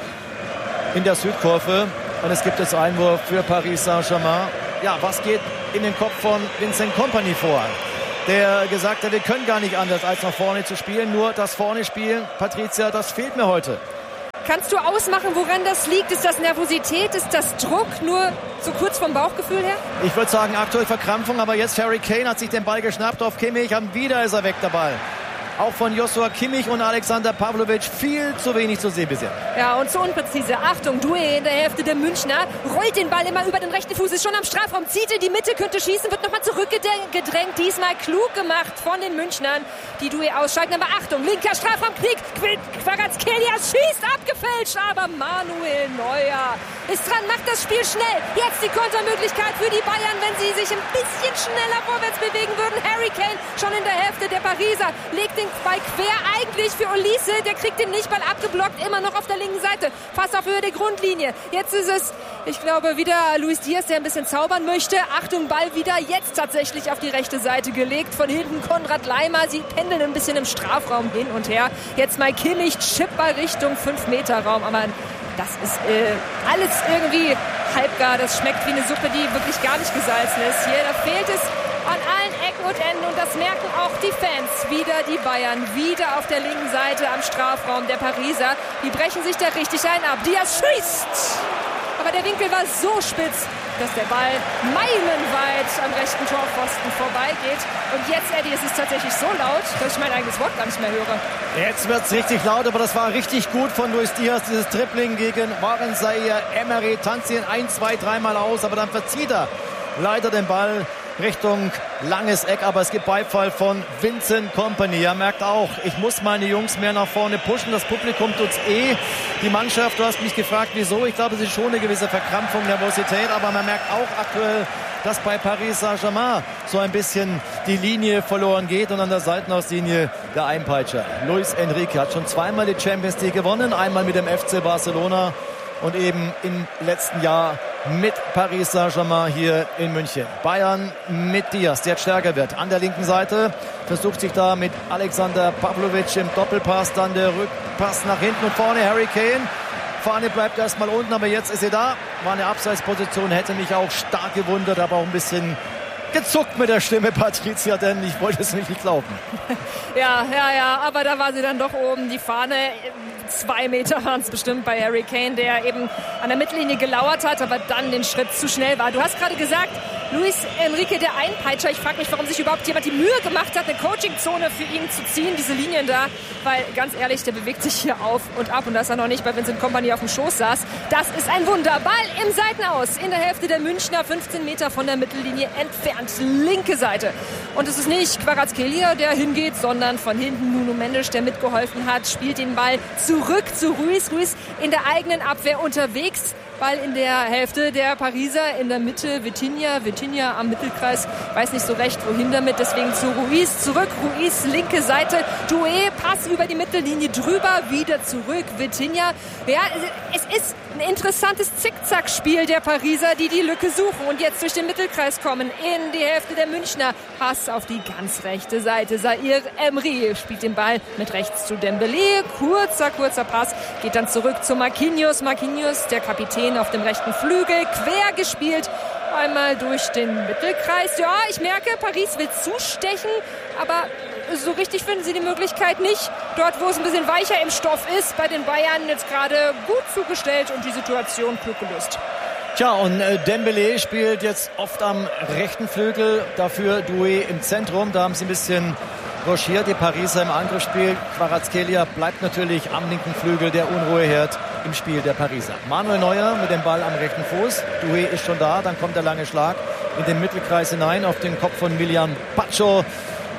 in der Südkurve. Und es gibt jetzt Einwurf für Paris Saint-Germain. Ja, was geht in den Kopf von Vincent Kompany vor? Der gesagt hat, wir können gar nicht anders, als nach vorne zu spielen. Nur das vorne spielen, Patricia, das fehlt mir heute. Kannst du ausmachen, woran das liegt? Ist das Nervosität? Ist das Druck? Nur so kurz vom Bauchgefühl her? Ich würde sagen, aktuell Verkrampfung. Aber jetzt Harry Kane hat sich den Ball geschnappt auf Kimmich. Und wieder ist er weg, der Ball. Auch von Joshua Kimmich und Alexander Pavlovic viel zu wenig zu sehen bisher. Ja, und zu unpräzise. Achtung, Doué in der Hälfte der Münchner. Rollt den Ball immer über den rechten Fuß, ist schon am Strafraum, zieht in die Mitte, könnte schießen, wird nochmal zurückgedrängt. Diesmal klug gemacht von den Münchnern, die Doué ausschalten. Aber Achtung, linker Strafraum, Knick, Kvaratskhelia schießt, abgefälscht. Aber Manuel Neuer ist dran, macht das Spiel schnell. Jetzt die Kontermöglichkeit für die Bayern, wenn sie sich ein bisschen schneller vorwärts bewegen würden. Harry Kane schon in der Hälfte der Pariser, legt den Ball quer eigentlich für Olise, der kriegt den nicht, Ball abgeblockt, immer noch auf der linken Seite, fast auf Höhe der Grundlinie. Jetzt ist es, ich glaube, wieder Luis Diaz, der ein bisschen zaubern möchte. Achtung, Ball wieder jetzt tatsächlich auf die rechte Seite gelegt. Von hinten Konrad Laimer, sie pendeln ein bisschen im Strafraum hin und her. Jetzt mal Kimmich, Chipball Richtung fünf Meter Raum, aber das ist äh, alles irgendwie halbgar. Das schmeckt wie eine Suppe, die wirklich gar nicht gesalzen ist. Hier, da fehlt es an allen Ecken und Enden und das merken auch die Fans. Wieder die Bayern, wieder auf der linken Seite am Strafraum der Pariser. Die brechen sich da richtig ein ab. Diaz schießt! Aber der Winkel war so spitz, dass der Ball meilenweit am rechten Torpfosten vorbeigeht. Und jetzt, Eddie, es ist tatsächlich so laut, dass ich mein eigenes Wort gar nicht mehr höre. Jetzt wird es richtig laut, aber das war richtig gut von Luis Diaz, dieses Tripling gegen Warren Zaïre Emery. Tanzt ihn ein, zwei, dreimal aus, aber dann verzieht er leider den Ball Richtung langes Eck, aber es gibt Beifall von Vincent Kompany. Er merkt auch, ich muss meine Jungs mehr nach vorne pushen. Das Publikum tut's eh. Die Mannschaft, du hast mich gefragt, wieso. Ich glaube, es ist schon eine gewisse Verkrampfung, Nervosität, aber man merkt auch aktuell, dass bei Paris Saint-Germain so ein bisschen die Linie verloren geht und an der Seitenauslinie der Einpeitscher. Luis Enrique hat schon zweimal die Champions League gewonnen, einmal mit dem F C Barcelona und eben im letzten Jahr mit Paris Saint-Germain hier in München. Bayern mit Diaz, der jetzt stärker wird. An der linken Seite versucht sich da mit Alexander Pavlovic im Doppelpass, dann der Rückpass nach hinten und vorne Harry Kane. Fahne bleibt erstmal unten, aber jetzt ist sie da. War eine Abseitsposition, hätte mich auch stark gewundert, aber auch ein bisschen gezuckt mit der Stimme, Patricia, denn ich wollte es nicht glauben. Ja, ja, ja, aber da war sie dann doch oben, die Fahne. Zwei Meter waren es bestimmt bei Harry Kane, der eben an der Mittellinie gelauert hat, aber dann den Schritt zu schnell war. Du hast gerade gesagt, Luis Enrique, der Einpeitscher. Ich frage mich, warum sich überhaupt jemand die Mühe gemacht hat, eine Coachingzone für ihn zu ziehen, diese Linien da. Weil, ganz ehrlich, der bewegt sich hier auf und ab und dass er noch nicht bei Vincent Kompany auf dem Schoß saß. Das ist ein Wunder. Ball im Seitenaus, in der Hälfte der Münchner, fünfzehn Meter von der Mittellinie entfernt, linke Seite. Und es ist nicht Kvaratskhelia, der hingeht, sondern von hinten Nuno Mendes, der mitgeholfen hat, spielt den Ball zurück zu Ruiz. Ruiz in der eigenen Abwehr unterwegs. Ball in der Hälfte der Pariser, in der Mitte Vitinha, Vitinha am Mittelkreis, weiß nicht so recht wohin damit, deswegen zu Ruiz, zurück, Ruiz, linke Seite, Doué, Pass über die Mittellinie drüber, wieder zurück, Vitinha. Ja, es ist ein interessantes Zickzackspiel der Pariser, die die Lücke suchen und jetzt durch den Mittelkreis kommen, in die Hälfte der Münchner, Pass auf die ganz rechte Seite, Zaïre Emery spielt den Ball mit rechts zu Dembélé, kurzer, kurzer Pass, geht dann zurück zu Marquinhos, Marquinhos, der Kapitän auf dem rechten Flügel, quer gespielt, einmal durch den Mittelkreis. Ja, ich merke, Paris will zustechen, aber so richtig finden sie die Möglichkeit nicht. Dort, wo es ein bisschen weicher im Stoff ist, bei den Bayern jetzt gerade gut zugestellt und die Situation klug gelöst. Tja, und äh, Dembélé spielt jetzt oft am rechten Flügel, dafür Doué im Zentrum. Da haben sie ein bisschen rochiert, die Pariser im Angriffsspiel. Kvaratskhelia bleibt natürlich am linken Flügel, der Unruheherd im Spiel der Pariser. Manuel Neuer mit dem Ball am rechten Fuß. Doué ist schon da, dann kommt der lange Schlag in den Mittelkreis hinein auf den Kopf von Milian Pacho.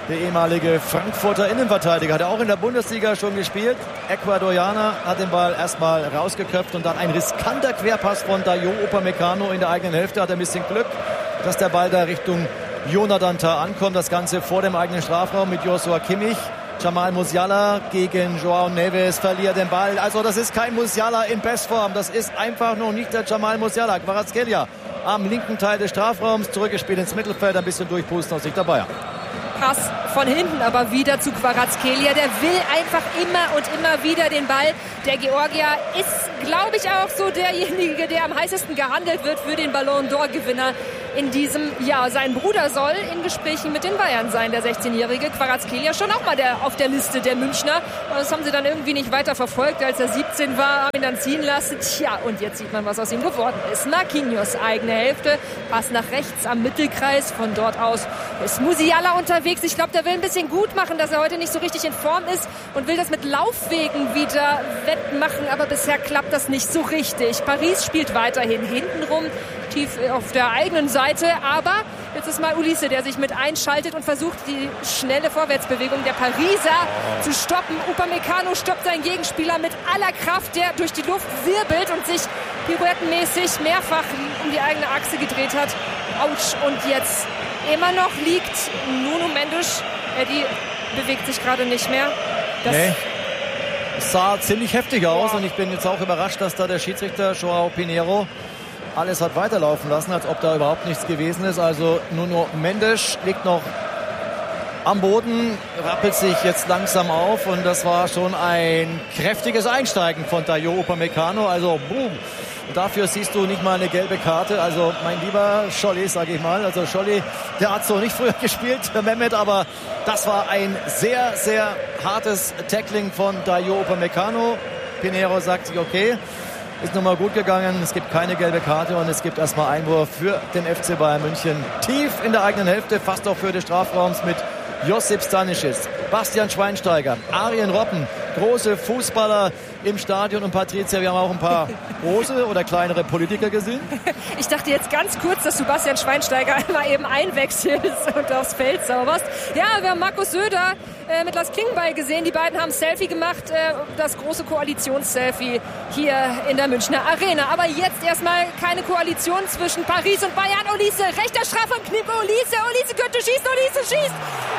der ehemalige Frankfurter Innenverteidiger, hat er auch in der Bundesliga schon gespielt. Ecuadorianer hat den Ball erstmal rausgeköpft und dann ein riskanter Querpass von Dayot Upamecano in der eigenen Hälfte. Hat ein bisschen Glück, dass der Ball da Richtung Jonathan Tah ankommt. Das Ganze vor dem eigenen Strafraum mit Joshua Kimmich. Jamal Musiala gegen Joao Neves verliert den Ball. Also das ist kein Musiala in Bestform. Das ist einfach noch nicht der Jamal Musiala. Kvaratskhelia am linken Teil des Strafraums, zurückgespielt ins Mittelfeld, ein bisschen durchpusten aus Sicht der Bayern. Pass von hinten, aber wieder zu Kvaratskhelia. Der will einfach immer und immer wieder den Ball. Der Georgier ist, glaube ich, auch so derjenige, der am heißesten gehandelt wird für den Ballon d'Or-Gewinner in diesem Jahr. Sein Bruder soll in Gesprächen mit den Bayern sein, der sechzehnjährige Kvaratskhelia. Schon auch mal der, auf der Liste der Münchner. Das haben sie dann irgendwie nicht weiter verfolgt, als er siebzehn war, haben ihn dann ziehen lassen. Tja, und jetzt sieht man, was aus ihm geworden ist. Marquinhos, eigene Hälfte, Pass nach rechts am Mittelkreis. Von dort aus ist Musiala unterwegs. Ich glaube, der will ein bisschen gut machen, dass er heute nicht so richtig in Form ist und will das mit Laufwegen wieder wettmachen. Aber bisher klappt das nicht so richtig. Paris spielt weiterhin hintenrum, tief auf der eigenen Seite. Aber jetzt ist mal Olise, der sich mit einschaltet und versucht, die schnelle Vorwärtsbewegung der Pariser zu stoppen. Upamecano stoppt seinen Gegenspieler mit aller Kraft, der durch die Luft wirbelt und sich pirouettenmäßig mehrfach um die eigene Achse gedreht hat. Autsch, und jetzt immer noch liegt Nuno Mendes. Eddie bewegt sich gerade nicht mehr. Das nee. Es sah ziemlich heftig aus, und ich bin jetzt auch überrascht, dass da der Schiedsrichter Joao Pinheiro alles hat weiterlaufen lassen, als ob da überhaupt nichts gewesen ist. Also Nuno Mendes liegt noch am Boden, rappelt sich jetzt langsam auf, und das war schon ein kräftiges Einsteigen von Dayot Upamecano. Also boom. Dafür siehst du nicht mal eine gelbe Karte. Also mein lieber Scholli, sage ich mal. Also Scholli, der hat so nicht früher gespielt, der Mehmet, aber das war ein sehr, sehr hartes Tackling von Dayot Upamecano. Pinheiro sagt sich, okay, ist nochmal gut gegangen. Es gibt keine gelbe Karte und es gibt erstmal Einwurf für den F C Bayern München. Tief in der eigenen Hälfte, fast auch für des Strafraums mit Josip Stanisic, Bastian Schweinsteiger, Arjen Robben, große Fußballer im Stadion. Und Patricia, wir haben auch ein paar große oder kleinere Politiker gesehen. Ich dachte jetzt ganz kurz, dass du Bastian Schweinsteiger einmal eben einwechselst und aufs Feld sauberst. Ja, wir haben Markus Söder äh, mit Lars Klingbeil gesehen. Die beiden haben ein Selfie gemacht, äh, das große Koalitionsselfie hier in der Münchner Arena. Aber jetzt erstmal keine Koalition zwischen Paris und Bayern. Olise, rechter Strafraum, Knippe, Olise, Olise könnte schießen, Olise schießt.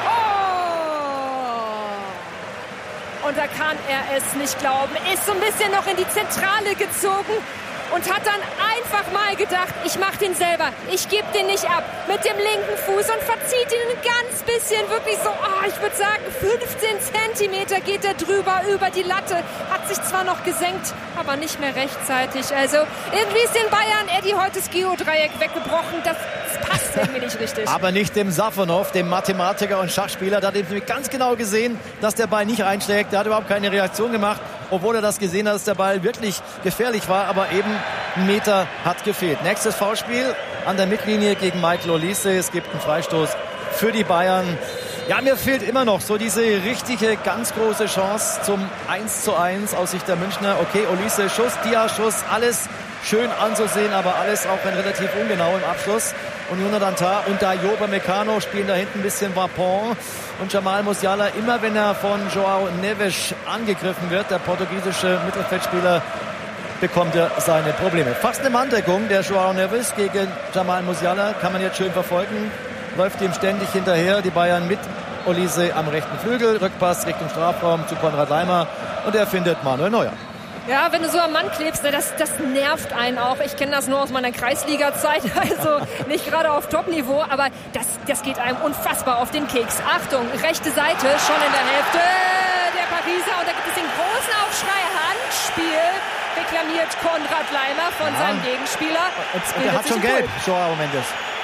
Und da kann er es nicht glauben. Ist so ein bisschen noch in die Zentrale gezogen und hat dann einfach mal gedacht, ich mach den selber, ich gebe den nicht ab, mit dem linken Fuß, und verzieht ihn ein ganz bisschen, wirklich so, oh, ich würde sagen fünfzehn Zentimeter geht er drüber, über die Latte, hat sich zwar noch gesenkt, aber nicht mehr rechtzeitig. Also irgendwie ist den Bayern Eddie heute das Geodreieck weggebrochen, das, das passt irgendwie nicht richtig. Aber nicht dem Safonov, dem Mathematiker und Schachspieler, der hat nämlich ganz genau gesehen, dass der Ball nicht einschlägt, der hat überhaupt keine Reaktion gemacht, obwohl er das gesehen hat, dass der Ball wirklich gefährlich war, aber eben ein Meter hat gefehlt. Nächstes Foulspiel an der Mittellinie gegen Michael Olise. Es gibt einen Freistoß für die Bayern. Ja, mir fehlt immer noch so diese richtige, ganz große Chance zum eins zu eins aus Sicht der Münchner. Okay, Olise, Schuss, Dia-Schuss, alles schön anzusehen, aber alles auch ein relativ ungenau im Abschluss. Und Jonathan Tah und Dayot Upamecano spielen da hinten ein bisschen Vapon. Und Jamal Musiala, immer wenn er von Joao Neves angegriffen wird, der portugiesische Mittelfeldspieler, bekommt er seine Probleme. Fast eine Manndeckung der Joao Neves gegen Jamal Musiala, kann man jetzt schön verfolgen. Läuft ihm ständig hinterher, die Bayern mit Olise am rechten Flügel, Rückpass Richtung Strafraum zu Konrad Laimer, und er findet Manuel Neuer. Ja, wenn du so am Mann klebst, das, das nervt einen auch. Ich kenne das nur aus meiner Kreisliga-Zeit, also nicht gerade auf Top-Niveau, aber das, das geht einem unfassbar auf den Keks. Achtung, rechte Seite, schon in der Hälfte der Pariser, und da gibt es den großen Aufschrei, Handspiel, reklamiert Konrad Laimer von ja. seinem Gegenspieler. Und, und er hat schon gelb, Joao Mendes.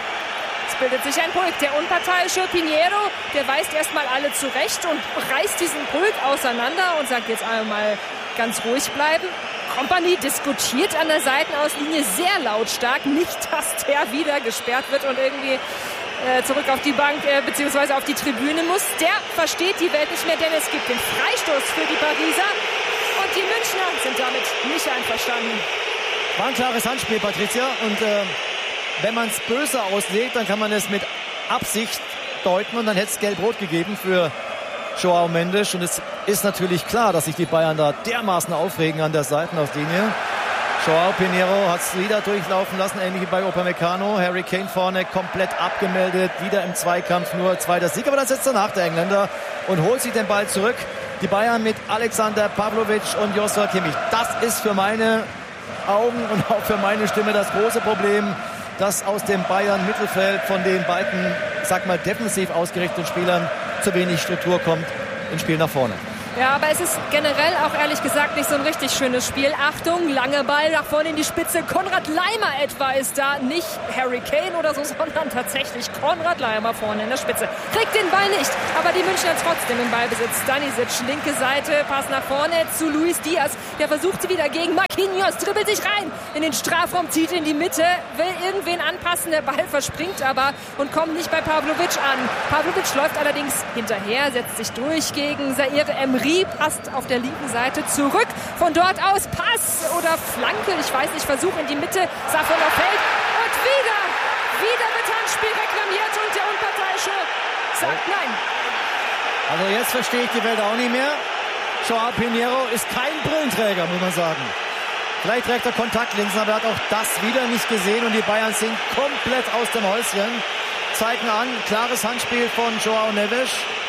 Es bildet sich ein Pulk. Der unparteiische Pinheiro, der weist erstmal alle zurecht und reißt diesen Pulk auseinander und sagt jetzt einmal ganz ruhig bleiben. Kompany diskutiert an der Seitenauslinie sehr lautstark. Nicht, dass der wieder gesperrt wird und irgendwie äh, zurück auf die Bank äh, bzw. auf die Tribüne muss. Der versteht die Welt nicht mehr, denn es gibt den Freistoß für die Pariser. Und die Münchner sind damit nicht einverstanden. War ein klares Handspiel, Patricia. Und äh, wenn man es böse auslegt, dann kann man es mit Absicht deuten und dann hätte es Gelb-Rot gegeben für Joao Mendes. Und es ist natürlich klar, dass sich die Bayern da dermaßen aufregen an der Seitenauslinie. Joao Pinheiro hat es wieder durchlaufen lassen, ähnlich wie bei Upamecano. Harry Kane vorne komplett abgemeldet, wieder im Zweikampf, nur zweiter Sieg. Aber dann setzt er nach, der Engländer, und holt sich den Ball zurück. Die Bayern mit Alexander Pavlovic und Joshua Kimmich. Das ist für meine Augen und auch für meine Stimme das große Problem, dass aus dem Bayern-Mittelfeld von den beiden, sag mal, defensiv ausgerichteten Spielern zu wenig Struktur kommt ins Spiel nach vorne. Ja, aber es ist generell auch ehrlich gesagt nicht so ein richtig schönes Spiel. Achtung, langer Ball nach vorne in die Spitze. Konrad Laimer etwa ist da. Nicht Harry Kane oder so, sondern tatsächlich Konrad Laimer vorne in der Spitze. Kriegt den Ball nicht, aber die Münchner trotzdem im Ballbesitz. Stanisic, linke Seite, Pass nach vorne zu Luis Diaz. Der versucht sie wieder gegen Marquinhos, dribbelt sich rein in den Strafraum, zieht in die Mitte, will irgendwen anpassen. Der Ball verspringt aber und kommt nicht bei Pavlovic an. Pavlovic läuft allerdings hinterher, setzt sich durch gegen Zaire Emery. Passt auf der linken Seite zurück. Von dort aus Pass oder Flanke, ich weiß nicht, Versuch in die Mitte. Safonov fällt und wieder, wieder wird Handspiel reklamiert und der Unparteiische sagt nein. Also jetzt verstehe ich die Welt auch nicht mehr. Joao Pinheiro ist kein Brillenträger, muss man sagen. Vielleicht trägt er Kontaktlinsen, aber er hat auch das wieder nicht gesehen und die Bayern sind komplett aus dem Häuschen. Zeigen an, klares Handspiel von Joao Neves.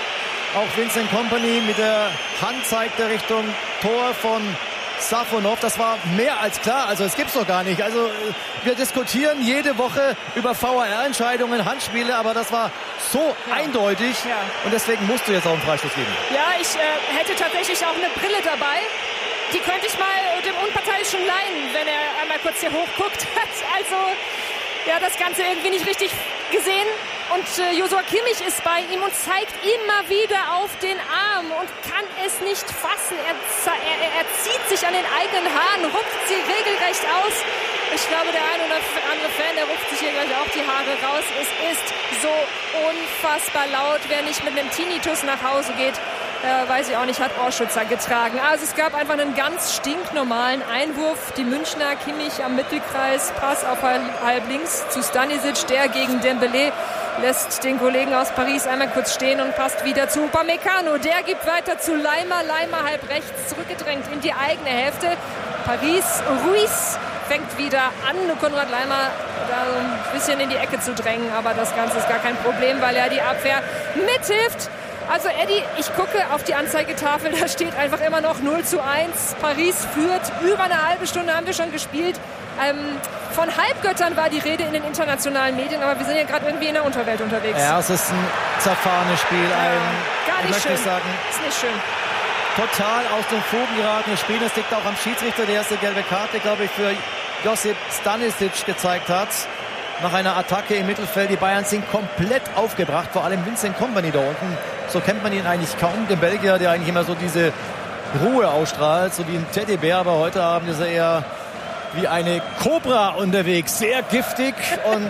Auch Vincent Kompany mit der Hand zeigt der Richtung Tor von Safonov. Das war mehr als klar. Also es gibt's doch gar nicht. Also wir diskutieren jede Woche über V A R-Entscheidungen, Handspiele, aber das war so ja. eindeutig. Ja. Und deswegen musst du jetzt auch einen Freistoß geben. Ja, ich äh, hätte tatsächlich auch eine Brille dabei. Die könnte ich mal dem Unparteiischen leihen, wenn er einmal kurz hier hochguckt. Also ja, das Ganze irgendwie nicht richtig gesehen. Und äh, Joshua Kimmich ist bei ihm und zeigt immer wieder auf den Arm und kann es nicht fassen. Er, er, er zieht sich an den eigenen Haaren, rupft sie regelrecht aus. Ich glaube, der ein oder andere Fan, der rupft sich hier gleich auch die Haare raus. Es ist so unfassbar laut. Wer nicht mit einem Tinnitus nach Hause geht, äh, weiß ich auch nicht, hat Ohrschützer getragen. Also es gab einfach einen ganz stinknormalen Einwurf. Die Münchner, Kimmich am Mittelkreis, Pass auf halb links zu Stanisic, der gegen Dembélé lässt den Kollegen aus Paris einmal kurz stehen und passt wieder zu Upamecano. Der gibt weiter zu Laimer. Laimer halb rechts zurückgedrängt in die eigene Hälfte. Paris, Ruiz fängt wieder an, Konrad Laimer da so ein bisschen in die Ecke zu drängen. Aber das Ganze ist gar kein Problem, weil er die Abwehr mithilft. Also Eddie, ich gucke auf die Anzeigetafel, da steht einfach immer noch null zu eins. Paris führt, über eine halbe Stunde haben wir schon gespielt. Ähm, von Halbgöttern war die Rede in den internationalen Medien, aber wir sind ja gerade irgendwie in der Unterwelt unterwegs. Ja, es ist ein zerfahrenes Spiel. Ja, ein, gar nicht ich schön. Sagen, ist nicht schön. Total aus den Fugen geratenes Spiel. Das liegt auch am Schiedsrichter, der erste gelbe Karte, glaube ich, für Josip Stanisic gezeigt hat. Nach einer Attacke im Mittelfeld. Die Bayern sind komplett aufgebracht, vor allem Vincent Kompany da unten. So kennt man ihn eigentlich kaum, den Belgier, der eigentlich immer so diese Ruhe ausstrahlt, so wie ein Teddybär. Aber heute Abend ist er eher wie eine Kobra unterwegs, sehr giftig und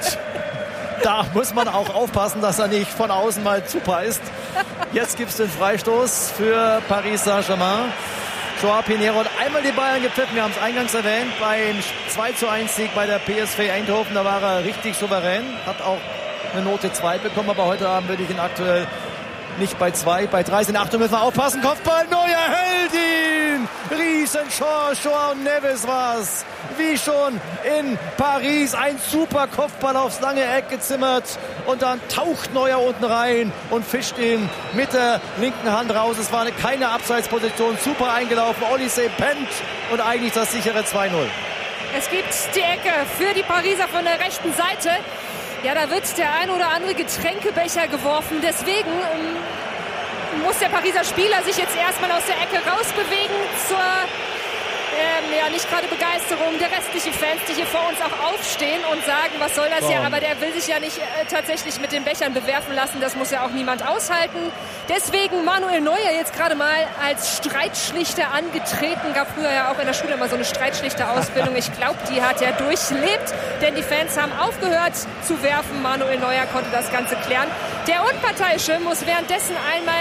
da muss man auch aufpassen, dass er nicht von außen mal zubeißt. Jetzt gibt es den Freistoß für Paris Saint-Germain. Joao Pinheiro hat einmal die Bayern gepfiffen, wir haben es eingangs erwähnt, beim zwei zu eins Sieg bei der P S V Eindhoven, da war er richtig souverän, hat auch eine Note zwei bekommen, aber heute Abend würde ich ihn aktuell nicht bei zwei, bei drei sind. Achtung, müssen wir aufpassen. Kopfball, neuer Heldin! Riesenchance, Joao Neves war's. Wie schon in Paris. Ein super Kopfball aufs lange Eck gezimmert. Und dann taucht Neuer unten rein und fischt ihn mit der linken Hand raus. Es war eine, keine Abseitsposition. Super eingelaufen. Olise pennt und eigentlich das sichere zwei null. Es gibt die Ecke für die Pariser von der rechten Seite. Ja, da wird der ein oder andere Getränkebecher geworfen. Deswegen ähm, muss der Pariser Spieler sich jetzt erstmal aus der Ecke rausbewegen zur ähm, ja, nicht gerade Begeisterung der restlichen Fans, die hier vor uns auch aufstehen und sagen, was soll das hier? Aber der will sich ja nicht äh, tatsächlich mit den Bechern bewerfen lassen. Das muss ja auch niemand aushalten. Deswegen Manuel Neuer jetzt gerade mal als Streitschlichter angetreten. Gab früher ja auch in der Schule immer so eine Streitschlichter-Ausbildung. Ich glaube, die hat er durchlebt, denn die Fans haben aufgehört zu werfen. Manuel Neuer konnte das Ganze klären. Der Unparteiische muss währenddessen einmal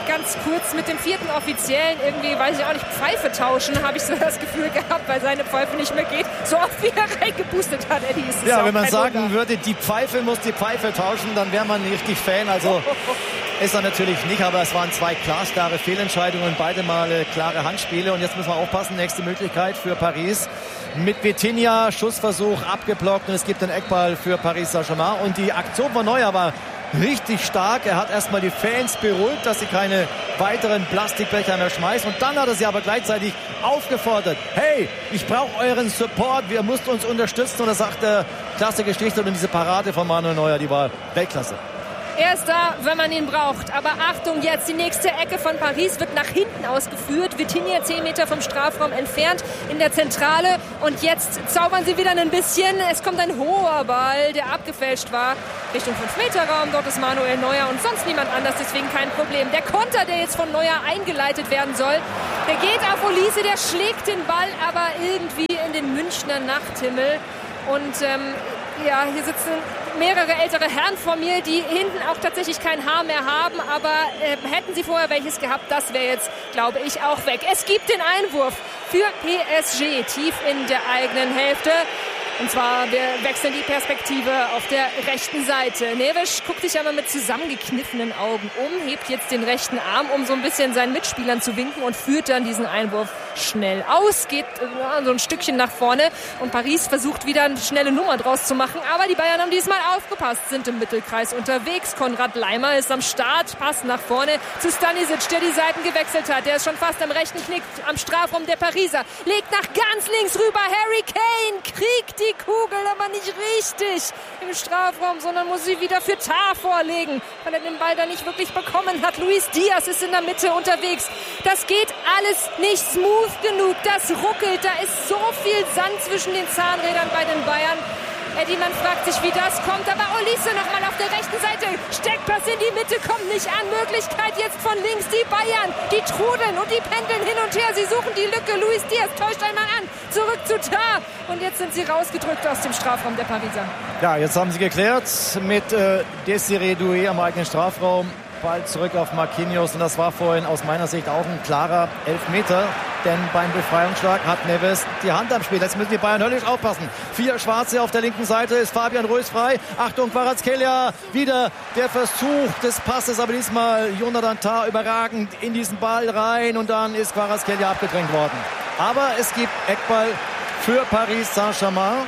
ganz kurz mit dem vierten Offiziellen irgendwie, weiß ich auch nicht, Pfeife tauschen, habe ich so das Gefühl gehabt, weil seine Pfeife nicht mehr geht. So oft wie er reingeboostet hat, Eddie, ist es ja, auch wenn man kein sagen Wunder. würde, die Pfeife muss die Pfeife tauschen, dann wäre man richtig Fan. Also ist er natürlich nicht, aber es waren zwei glasklare Fehlentscheidungen, beide Male klare Handspiele. Und jetzt müssen wir aufpassen, nächste Möglichkeit für Paris. Mit Vitinha, Schussversuch abgeblockt und es gibt einen Eckball für Paris Saint-Germain. Und die Aktion von Neuer war richtig stark. Er hat erstmal die Fans beruhigt, dass sie keine weiteren Plastikbecher mehr schmeißen. Und dann hat er sie aber gleichzeitig aufgefordert. Hey, ich brauche euren Support, wir müsst uns unterstützen. Und er sagt, äh, klasse Geschichte. Und diese Parade von Manuel Neuer, die war Weltklasse. Er ist da, wenn man ihn braucht. Aber Achtung, jetzt die nächste Ecke von Paris wird nach hinten ausgeführt. Vitinha zehn Meter vom Strafraum entfernt in der Zentrale. Und jetzt zaubern sie wieder ein bisschen. Es kommt ein hoher Ball, der abgefälscht war. Richtung fünf Meter Raum. Dort ist Manuel Neuer und sonst niemand anders. Deswegen kein Problem. Der Konter, der jetzt von Neuer eingeleitet werden soll, der geht auf Olise. Der schlägt den Ball aber irgendwie in den Münchner Nachthimmel. Und ähm, ja, hier sitzen mehrere ältere Herren vor mir, die hinten auch tatsächlich kein Haar mehr haben. Aber äh, hätten sie vorher welches gehabt, das wäre jetzt, glaube ich, auch weg. Es gibt den Einwurf für P S G tief in der eigenen Hälfte. Und zwar, wir wechseln die Perspektive auf der rechten Seite. Neves guckt sich aber mit zusammengekniffenen Augen um, hebt jetzt den rechten Arm, um so ein bisschen seinen Mitspielern zu winken und führt dann diesen Einwurf schnell aus, geht äh, so ein Stückchen nach vorne und Paris versucht wieder eine schnelle Nummer draus zu machen, aber die Bayern haben diesmal aufgepasst, sind im Mittelkreis unterwegs. Konrad Laimer ist am Start, passt nach vorne zu Stanisic, der die Seiten gewechselt hat. Der ist schon fast am rechten Knick am Strafraum der Pariser, legt nach ganz links rüber. Harry Kane kriegt die Kugel, aber nicht richtig im Strafraum, sondern muss sie wieder für Tar vorlegen, weil er den Ball da nicht wirklich bekommen hat. Luis Diaz ist in der Mitte unterwegs. Das geht alles nicht smooth genug. Das ruckelt. Da ist so viel Sand zwischen den Zahnrädern bei den Bayern. Eddie, man fragt sich, wie das kommt. Aber Olise nochmal auf der rechten Seite. Steckpass in die Mitte, kommt nicht an. Möglichkeit jetzt von links. Die Bayern, die trudeln und die pendeln hin und her. Sie suchen die Lücke. Luis Diaz täuscht einmal an. Zurück zu Tar. Und jetzt sind sie rausgedrückt aus dem Strafraum der Pariser. Ja, jetzt haben sie geklärt mit äh, Desiré Doué am eigenen Strafraum. Ball zurück auf Marquinhos. Und das war vorhin aus meiner Sicht auch ein klarer Elfmeter. Denn beim Befreiungsschlag hat Neves die Hand am Spiel. Jetzt müssen die Bayern höllisch aufpassen. Vier Schwarze auf der linken Seite. Ist Fabian Ruiz frei. Achtung, Kvaratskhelia. Wieder der Versuch des Passes. Aber diesmal Jonathan Tah überragend in diesen Ball rein. Und dann ist Kvaratskhelia abgedrängt worden. Aber es gibt Eckball für Paris Saint-Germain.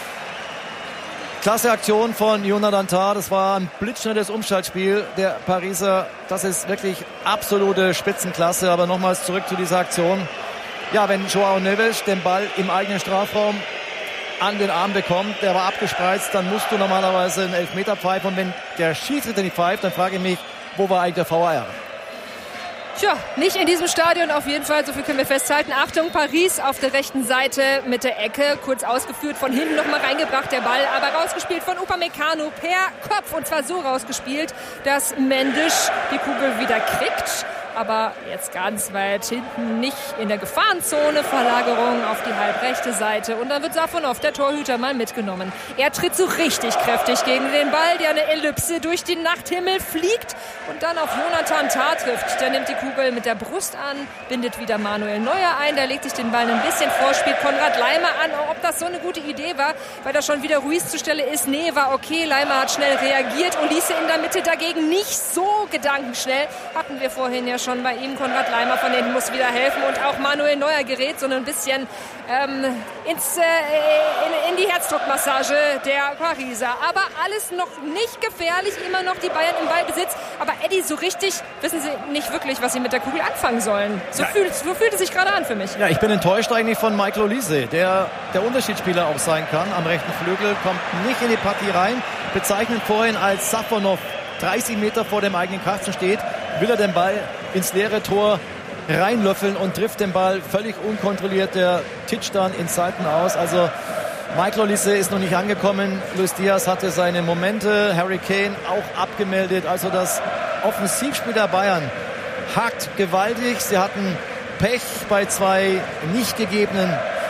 Klasse Aktion von Jonathan Tah. Das war ein blitzschnelles Umschaltspiel der Pariser. Das ist wirklich absolute Spitzenklasse. Aber nochmals zurück zu dieser Aktion. Ja, wenn Joao Neves den Ball im eigenen Strafraum an den Arm bekommt, der war abgespreizt, dann musst du normalerweise einen Elfmeter pfeifen. Und wenn der Schiedsrichter nicht pfeift, dann frage ich mich, wo war eigentlich der V A R? Tja, nicht in diesem Stadion auf jeden Fall, so viel können wir festhalten. Achtung, Paris auf der rechten Seite mit der Ecke, kurz ausgeführt, von hinten nochmal reingebracht der Ball, aber rausgespielt von Upamecano per Kopf und zwar so rausgespielt, dass Mendes die Kugel wieder kriegt. Aber jetzt ganz weit hinten, nicht in der Gefahrenzone, Verlagerung auf die halbrechte Seite. Und dann wird Safonov, der Torhüter, mal mitgenommen. Er tritt so richtig kräftig gegen den Ball, der eine Ellipse durch den Nachthimmel fliegt und dann auf Jonathan Tah trifft. Der nimmt die Kugel mit der Brust an, bindet wieder Manuel Neuer ein, der legt sich den Ball ein bisschen vor, spielt Konrad Laimer an. Ob das so eine gute Idee war, weil da schon wieder Ruiz zur Stelle ist. Nee, war okay, Laimer hat schnell reagiert. Olise in der Mitte dagegen nicht so gedankenschnell. Hatten wir vorhin ja schon schon bei ihm. Konrad Laimer von hinten muss wieder helfen und auch Manuel Neuer gerät so ein bisschen ähm, ins, äh, in, in die Herzdruckmassage der Pariser. Aber alles noch nicht gefährlich, immer noch die Bayern im Ballbesitz. Aber Eddie, so richtig wissen sie nicht wirklich, was sie mit der Kugel anfangen sollen. So, ja. fühlt, so fühlt es sich gerade an für mich. Ja, ich bin enttäuscht eigentlich von Michael Olise, der der Unterschiedsspieler auch sein kann. Am rechten Flügel kommt nicht in die Partie rein. Bezeichnet vorhin als Safonov dreißig Meter vor dem eigenen Kasten steht, will er den Ball ins leere Tor reinlöffeln und trifft den Ball völlig unkontrolliert. Der titscht dann ins Seiten aus. Also Michael Olise ist noch nicht angekommen. Luis Diaz hatte seine Momente. Harry Kane auch abgemeldet. Also das Offensivspiel der Bayern hakt gewaltig. Sie hatten Pech bei zwei nicht gegebenen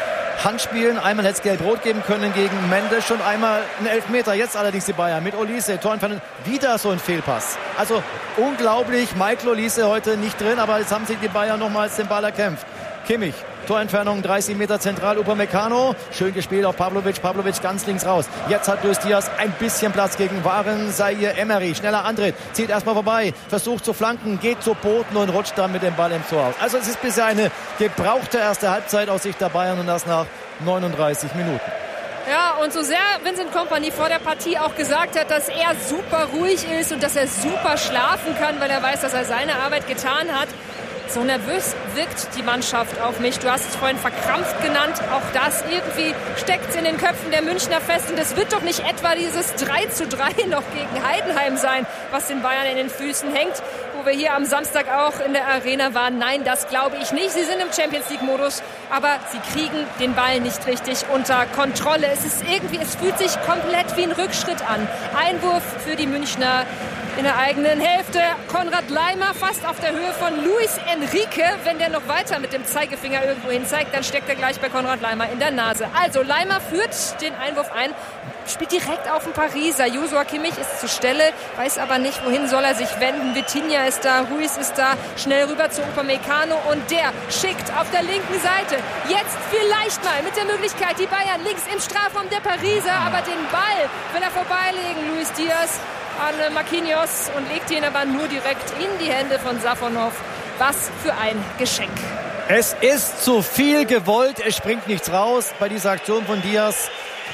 Handspielen. Einmal hätte es gelb-rot geben können gegen Mendes und einmal ein Elfmeter. Jetzt allerdings die Bayern mit Olise. Torentfernung, wieder so ein Fehlpass. Also unglaublich. Michael Olise heute nicht drin, aber jetzt haben sich die Bayern nochmals den Ball erkämpft. Kimmich. Torentfernung dreißig Meter zentral, Upamecano. Schön gespielt auf Pavlovic. Pavlovic ganz links raus. Jetzt hat Luis Diaz ein bisschen Platz gegen Waren Zaire Emery. Schneller Antritt. Zieht erstmal vorbei. Versucht zu flanken. Geht zu Boden und rutscht dann mit dem Ball im Tor aus. Also es ist bisher eine gebrauchte erste Halbzeit aus Sicht der Bayern und das nach neununddreißig Minuten. Ja, und so sehr Vincent Kompany vor der Partie auch gesagt hat, dass er super ruhig ist und dass er super schlafen kann, weil er weiß, dass er seine Arbeit getan hat. So nervös wirkt die Mannschaft auf mich. Du hast es vorhin verkrampft genannt. Auch das irgendwie steckt es in den Köpfen der Münchner fest. Und es wird doch nicht etwa dieses drei zu drei noch gegen Heidenheim sein, was den Bayern in den Füßen hängt, wo wir hier am Samstag auch in der Arena waren. Nein, das glaube ich nicht. Sie sind im Champions-League-Modus, aber sie kriegen den Ball nicht richtig unter Kontrolle. Es ist irgendwie, es fühlt sich komplett wie ein Rückschritt an. Einwurf für die Münchner in der eigenen Hälfte. Konrad Laimer fast auf der Höhe von Luis Enrique. Wenn der noch weiter mit dem Zeigefinger irgendwo hin zeigt, dann steckt er gleich bei Konrad Laimer in der Nase. Also Laimer führt den Einwurf ein, spielt direkt auf den Pariser. Joshua Kimmich ist zur Stelle, weiß aber nicht, wohin soll er sich wenden. Vitinha ist da, Ruiz ist da, schnell rüber zu Upamecano und der schickt auf der linken Seite. Jetzt vielleicht mal mit der Möglichkeit, die Bayern links im Strafraum der Pariser, aber den Ball will er vorbeilegen, Luis Diaz an Marquinhos und legt ihn aber nur direkt in die Hände von Safonov. Was für ein Geschenk. Es ist zu viel gewollt, es springt nichts raus bei dieser Aktion von Diaz.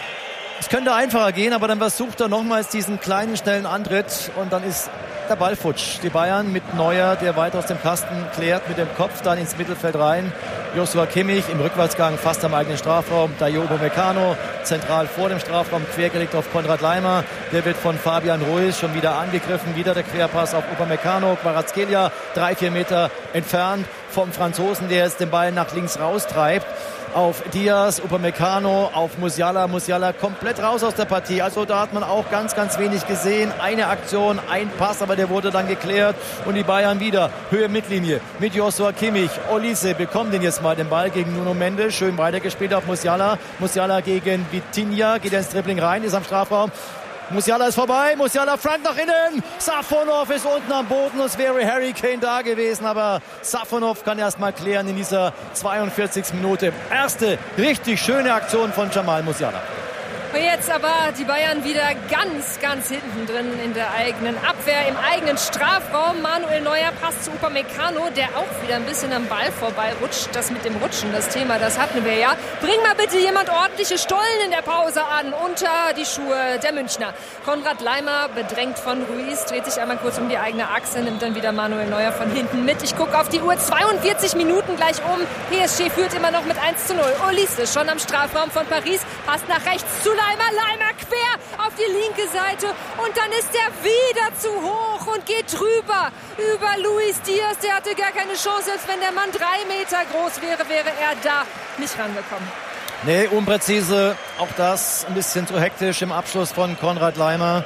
Es könnte einfacher gehen, aber dann versucht er nochmals diesen kleinen, schnellen Antritt und dann ist der Ball futsch. Die Bayern mit Neuer, der weit aus dem Kasten klärt, mit dem Kopf dann ins Mittelfeld rein. Joshua Kimmich im Rückwärtsgang fast am eigenen Strafraum. Dayo Upamecano zentral vor dem Strafraum, quergelegt auf Konrad Laimer. Der wird von Fabian Ruiz schon wieder angegriffen. Wieder der Querpass auf Upamecano. Kvaratskhelia drei, vier Meter entfernt vom Franzosen, der jetzt den Ball nach links raustreibt. Auf Diaz, Upamecano, auf Musiala. Musiala komplett raus aus der Partie. Also da hat man auch ganz, ganz wenig gesehen. Eine Aktion, ein Pass, aber der wurde dann geklärt. Und die Bayern wieder Höhe Mittellinie mit Joshua Kimmich. Olise bekommt den jetzt mal den Ball gegen Nuno Mendes. Schön weitergespielt auf Musiala. Musiala gegen Vitinha. Geht ins Dribbling rein, ist am Strafraum. Musiala ist vorbei, Musiala Frank nach innen, Safonov ist unten am Boden, es wäre Harry Kane da gewesen, aber Safonov kann erst mal klären in dieser zweiundvierzigsten Minute. Erste richtig schöne Aktion von Jamal Musiala. Und jetzt aber die Bayern wieder ganz, ganz hinten drin in der eigenen Abwehr, im eigenen Strafraum. Manuel Neuer passt zu Upamecano, der auch wieder ein bisschen am Ball vorbeirutscht. Das mit dem Rutschen, das Thema, das hatten wir ja. Bring mal bitte jemand ordentliche Stollen in der Pause an, unter die Schuhe der Münchner. Konrad Laimer, bedrängt von Ruiz, dreht sich einmal kurz um die eigene Achse, nimmt dann wieder Manuel Neuer von hinten mit. Ich gucke auf die Uhr, zweiundvierzig Minuten gleich um. P S G führt immer noch mit eins zu null. Olise schon am Strafraum von Paris, passt nach rechts zu Laimer, Laimer quer auf die linke Seite und dann ist er wieder zu hoch und geht drüber über Luis Diaz. Der hatte gar keine Chance, als wenn der Mann drei Meter groß wäre, wäre er da nicht rangekommen. Nee, unpräzise, auch das ein bisschen zu hektisch im Abschluss von Konrad Laimer.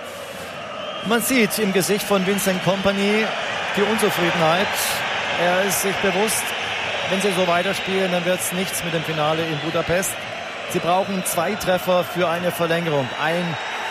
Man sieht im Gesicht von Vincent Kompany die Unzufriedenheit. Er ist sich bewusst, wenn sie so weiterspielen, dann wird es nichts mit dem Finale in Budapest. Sie brauchen zwei Treffer für eine Verlängerung. Ein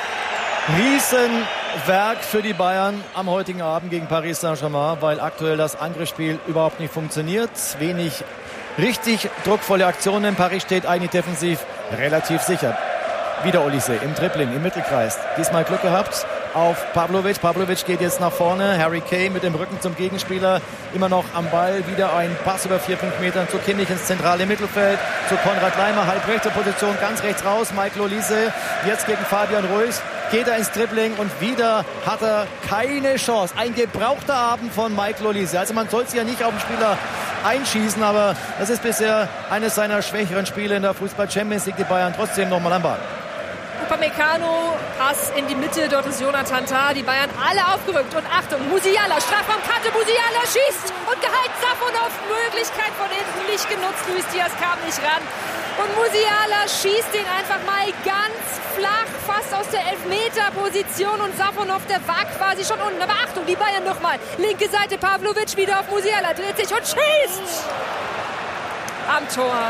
Riesenwerk für die Bayern am heutigen Abend gegen Paris Saint-Germain, weil aktuell das Angriffsspiel überhaupt nicht funktioniert. Wenig richtig druckvolle Aktionen. Paris steht eigentlich defensiv relativ sicher. Wieder Olise im Dribbling, im Mittelkreis. Diesmal Glück gehabt auf Pavlovic. Pavlovic geht jetzt nach vorne. Harry Kane mit dem Rücken zum Gegenspieler. Immer noch am Ball. Wieder ein Pass über vier, fünf Metern zu Kimmich ins zentrale Mittelfeld. Zu Konrad Laimer, halbrechte Position, ganz rechts raus. Michael Olise jetzt gegen Fabian Ruiz. Geht er ins Dribbling und wieder hat er keine Chance. Ein gebrauchter Abend von Michael Olise. Also man soll sich ja nicht auf den Spieler einschießen, aber das ist bisher eines seiner schwächeren Spiele in der Fußball-Champions League. Die Bayern trotzdem nochmal am Ball. Upamecano, Pass in die Mitte, dort ist Jonathan Tah, die Bayern alle aufgerückt und Achtung, Musiala, Strafraumkante, Musiala schießt und gehalten, Safonov, Möglichkeit von hinten nicht genutzt, Luis Diaz kam nicht ran und Musiala schießt den einfach mal ganz flach, fast aus der Elfmeter-Position und Safonov, der war quasi schon unten, aber Achtung, die Bayern nochmal, linke Seite, Pavlovic wieder auf Musiala, dreht sich und schießt am Tor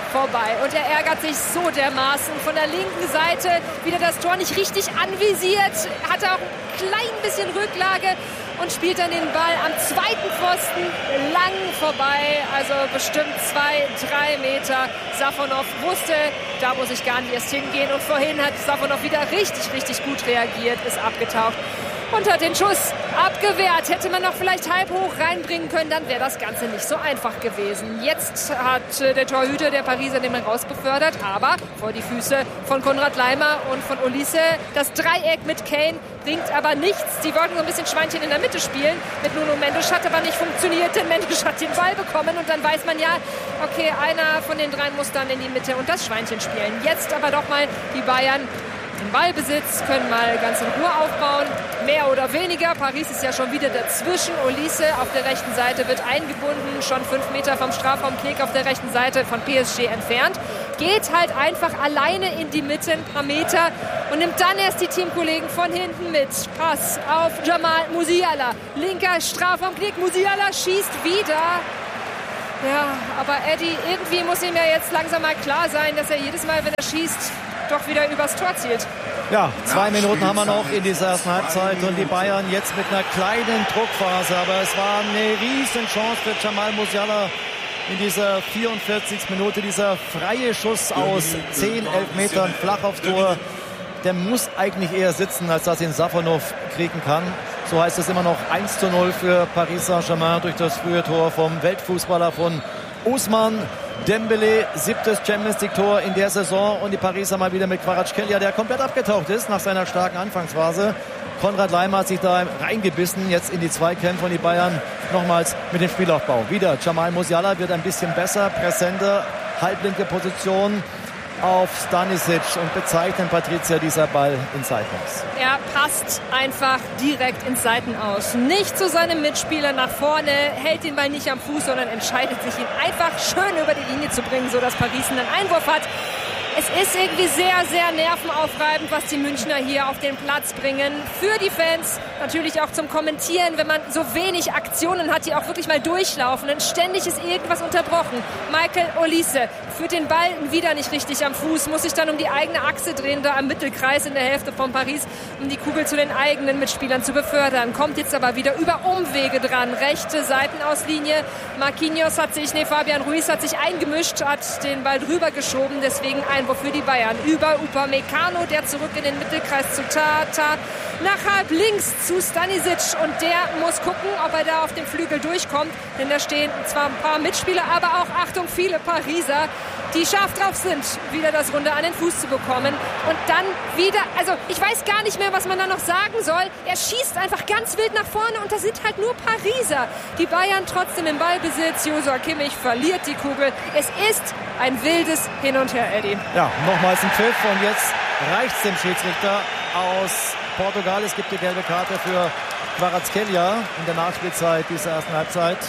vorbei. Und er ärgert sich so dermaßen. Von der linken Seite wieder das Tor nicht richtig anvisiert. Hat auch ein klein bisschen Rücklage und spielt dann den Ball am zweiten Pfosten lang vorbei. Also bestimmt zwei, drei Meter. Safonov wusste, da muss ich gar nicht erst hingehen. Und vorhin hat Safonov wieder richtig, richtig gut reagiert, ist abgetaucht und hat den Schuss abgewehrt. Hätte man noch vielleicht halb hoch reinbringen können, dann wäre das Ganze nicht so einfach gewesen. Jetzt hat der Torhüter der Pariser den Mann rausbefördert, aber vor die Füße von Konrad Laimer und von Olise. Das Dreieck mit Kane bringt aber nichts. Die wollten so ein bisschen Schweinchen in der Mitte spielen mit Nuno Mendes, hat aber nicht funktioniert, denn Mendes hat den Ball bekommen und dann weiß man ja, okay, einer von den dreien muss dann in die Mitte und das Schweinchen spielen. Jetzt aber doch mal die Bayern im Ballbesitz, können mal ganz in Ruhe aufbauen, mehr oder weniger. Paris ist ja schon wieder dazwischen. Olise auf der rechten Seite wird eingebunden, schon fünf Meter vom Strafraum, Knick auf der rechten Seite von P S G entfernt. Geht halt einfach alleine in die Mitte ein paar Meter und nimmt dann erst die Teamkollegen von hinten mit. Pass auf Jamal Musiala, linker Strafraum, Knick, Musiala schießt wieder. Ja, aber Eddie, irgendwie muss ihm ja jetzt langsam mal klar sein, dass er jedes Mal, wenn er schießt, doch wieder übers Tor zielt. Ja, zwei Minuten haben wir noch in dieser ersten Halbzeit und die Bayern jetzt mit einer kleinen Druckphase. Aber es war eine riesen Chance für Jamal Musiala in dieser vierundvierzigsten Minute. Dieser freie Schuss aus zehn, elf Metern flach aufs Tor. Der muss eigentlich eher sitzen, als dass ihn Safonov kriegen kann. So heißt es immer noch eins zu null für Paris Saint-Germain durch das frühe Tor vom Weltfußballer von Ousmane Dembélé, siebtes Champions League Tor in der Saison und die Pariser mal wieder mit Kvaratskhelia, der komplett abgetaucht ist nach seiner starken Anfangsphase. Konrad Laimer hat sich da reingebissen, jetzt in die Zweikämpfe und die Bayern nochmals mit dem Spielaufbau. Wieder Jamal Musiala wird ein bisschen besser, präsenter, halblinke Position auf Stanisic und bezeichnen Patricia dieser Ball ins Seitenaus. Er passt einfach direkt ins Seitenaus. Nicht zu seinem Mitspieler nach vorne, hält den Ball nicht am Fuß, sondern entscheidet sich, ihn einfach schön über die Linie zu bringen, sodass Paris einen Einwurf hat. Es ist irgendwie sehr, sehr nervenaufreibend, was die Münchner hier auf den Platz bringen. Für die Fans, natürlich auch zum Kommentieren, wenn man so wenig Aktionen hat, die auch wirklich mal durchlaufen. Denn ständig ist irgendwas unterbrochen. Michael Olise führt den Ball wieder nicht richtig am Fuß, muss sich dann um die eigene Achse drehen, da am Mittelkreis in der Hälfte von Paris, um die Kugel zu den eigenen Mitspielern zu befördern. Kommt jetzt aber wieder über Umwege dran. Rechte Seitenauslinie. Marquinhos hat sich, nee, Fabian Ruiz hat sich eingemischt, hat den Ball drüber geschoben, deswegen ein für die Bayern. Über Upamecano, der zurück in den Mittelkreis zu Tata. Nach halb links zu Stanisic und der muss gucken, ob er da auf dem Flügel durchkommt. Denn da stehen zwar ein paar Mitspieler, aber auch, Achtung, viele Pariser, die scharf drauf sind, wieder das Runde an den Fuß zu bekommen. Und dann wieder, also ich weiß gar nicht mehr, was man da noch sagen soll. Er schießt einfach ganz wild nach vorne und das sind halt nur Pariser. Die Bayern trotzdem im Ballbesitz. Joshua Kimmich verliert die Kugel. Es ist ein wildes Hin und Her, Eddie. Ja, nochmals ein Pfiff und jetzt reicht's dem Schiedsrichter aus Portugal. Es gibt die gelbe Karte für Kvaratskhelia in der Nachspielzeit dieser ersten Halbzeit.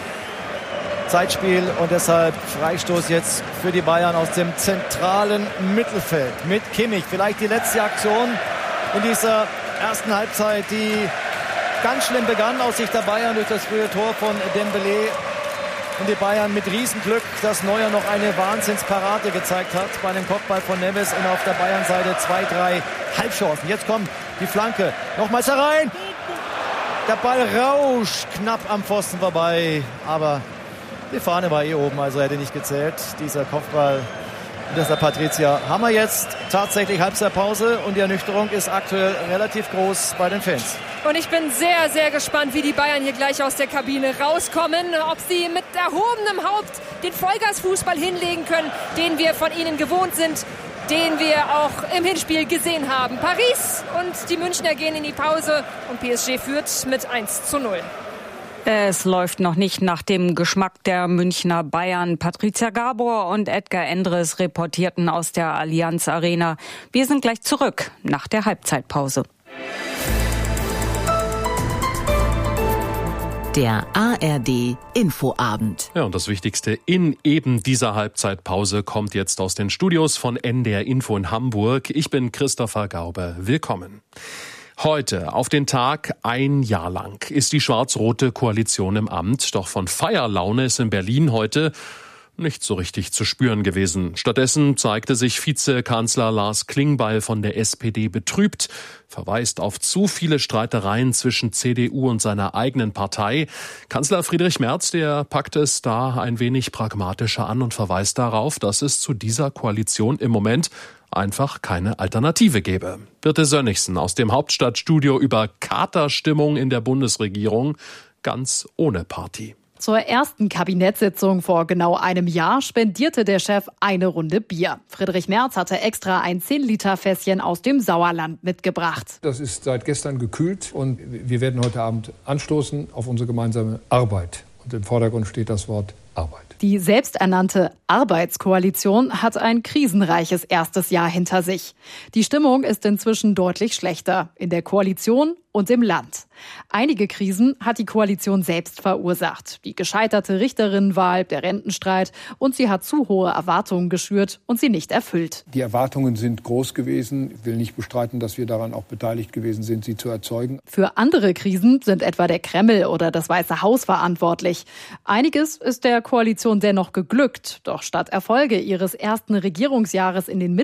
Zeitspiel und deshalb Freistoß jetzt für die Bayern aus dem zentralen Mittelfeld mit Kimmich. Vielleicht die letzte Aktion in dieser ersten Halbzeit, die ganz schlimm begann aus Sicht der Bayern durch das frühe Tor von Dembélé. Und die Bayern mit Riesenglück, dass Neuer noch eine Wahnsinnsparade gezeigt hat bei dem Kopfball von Neves und auf der Bayernseite zwei, drei Halbchancen. Jetzt kommt die Flanke. Nochmals herein. Der Ball rauscht knapp am Pfosten vorbei. Aber die Fahne war eh oben, also hätte nicht gezählt. Dieser Kopfball der Patricia. Haben wir jetzt tatsächlich Halbzeitpause und die Ernüchterung ist aktuell relativ groß bei den Fans. Und ich bin sehr, sehr gespannt, wie die Bayern hier gleich aus der Kabine rauskommen. Ob sie mit erhobenem Haupt den Vollgasfußball hinlegen können, den wir von ihnen gewohnt sind, den wir auch im Hinspiel gesehen haben. Paris und die Münchner gehen in die Pause und P S G führt mit eins zu null. Es läuft noch nicht nach dem Geschmack der Münchner Bayern. Patricia Gabor und Edgar Endres reportierten aus der Allianz Arena. Wir sind gleich zurück nach der Halbzeitpause. Der A R D Infoabend. Ja, und das Wichtigste in eben dieser Halbzeitpause kommt jetzt aus den Studios von N D R Info in Hamburg. Ich bin Christopher Gaube. Willkommen. Heute, auf den Tag ein Jahr lang, ist die schwarz-rote Koalition im Amt. Doch von Feierlaune ist in Berlin heute nicht so richtig zu spüren gewesen. Stattdessen zeigte sich Vizekanzler Lars Klingbeil von der S P D betrübt, verweist auf zu viele Streitereien zwischen C D U und seiner eigenen Partei. Kanzler Friedrich Merz, der packt es da ein wenig pragmatischer an und verweist darauf, dass es zu dieser Koalition im Moment einfach keine Alternative gäbe. Birte Sönnigsen aus dem Hauptstadtstudio über Katerstimmung in der Bundesregierung, ganz ohne Party. Zur ersten Kabinettssitzung vor genau einem Jahr spendierte der Chef eine Runde Bier. Friedrich Merz hatte extra ein zehn Liter Fässchen aus dem Sauerland mitgebracht. Das ist seit gestern gekühlt und wir werden heute Abend anstoßen auf unsere gemeinsame Arbeit. Und im Vordergrund steht das Wort Arbeit. Die selbsternannte Arbeitskoalition hat ein krisenreiches erstes Jahr hinter sich. Die Stimmung ist inzwischen deutlich schlechter in der Koalition und im Land. Einige Krisen hat die Koalition selbst verursacht. Die gescheiterte Richterinnenwahl, der Rentenstreit, und sie hat zu hohe Erwartungen geschürt und sie nicht erfüllt. Die Erwartungen sind groß gewesen. Ich will nicht bestreiten, dass wir daran auch beteiligt gewesen sind, sie zu erzeugen. Für andere Krisen sind etwa der Kreml oder das Weiße Haus verantwortlich. Einiges ist der Koalition dennoch geglückt. Doch statt Erfolge ihres ersten Regierungsjahres in den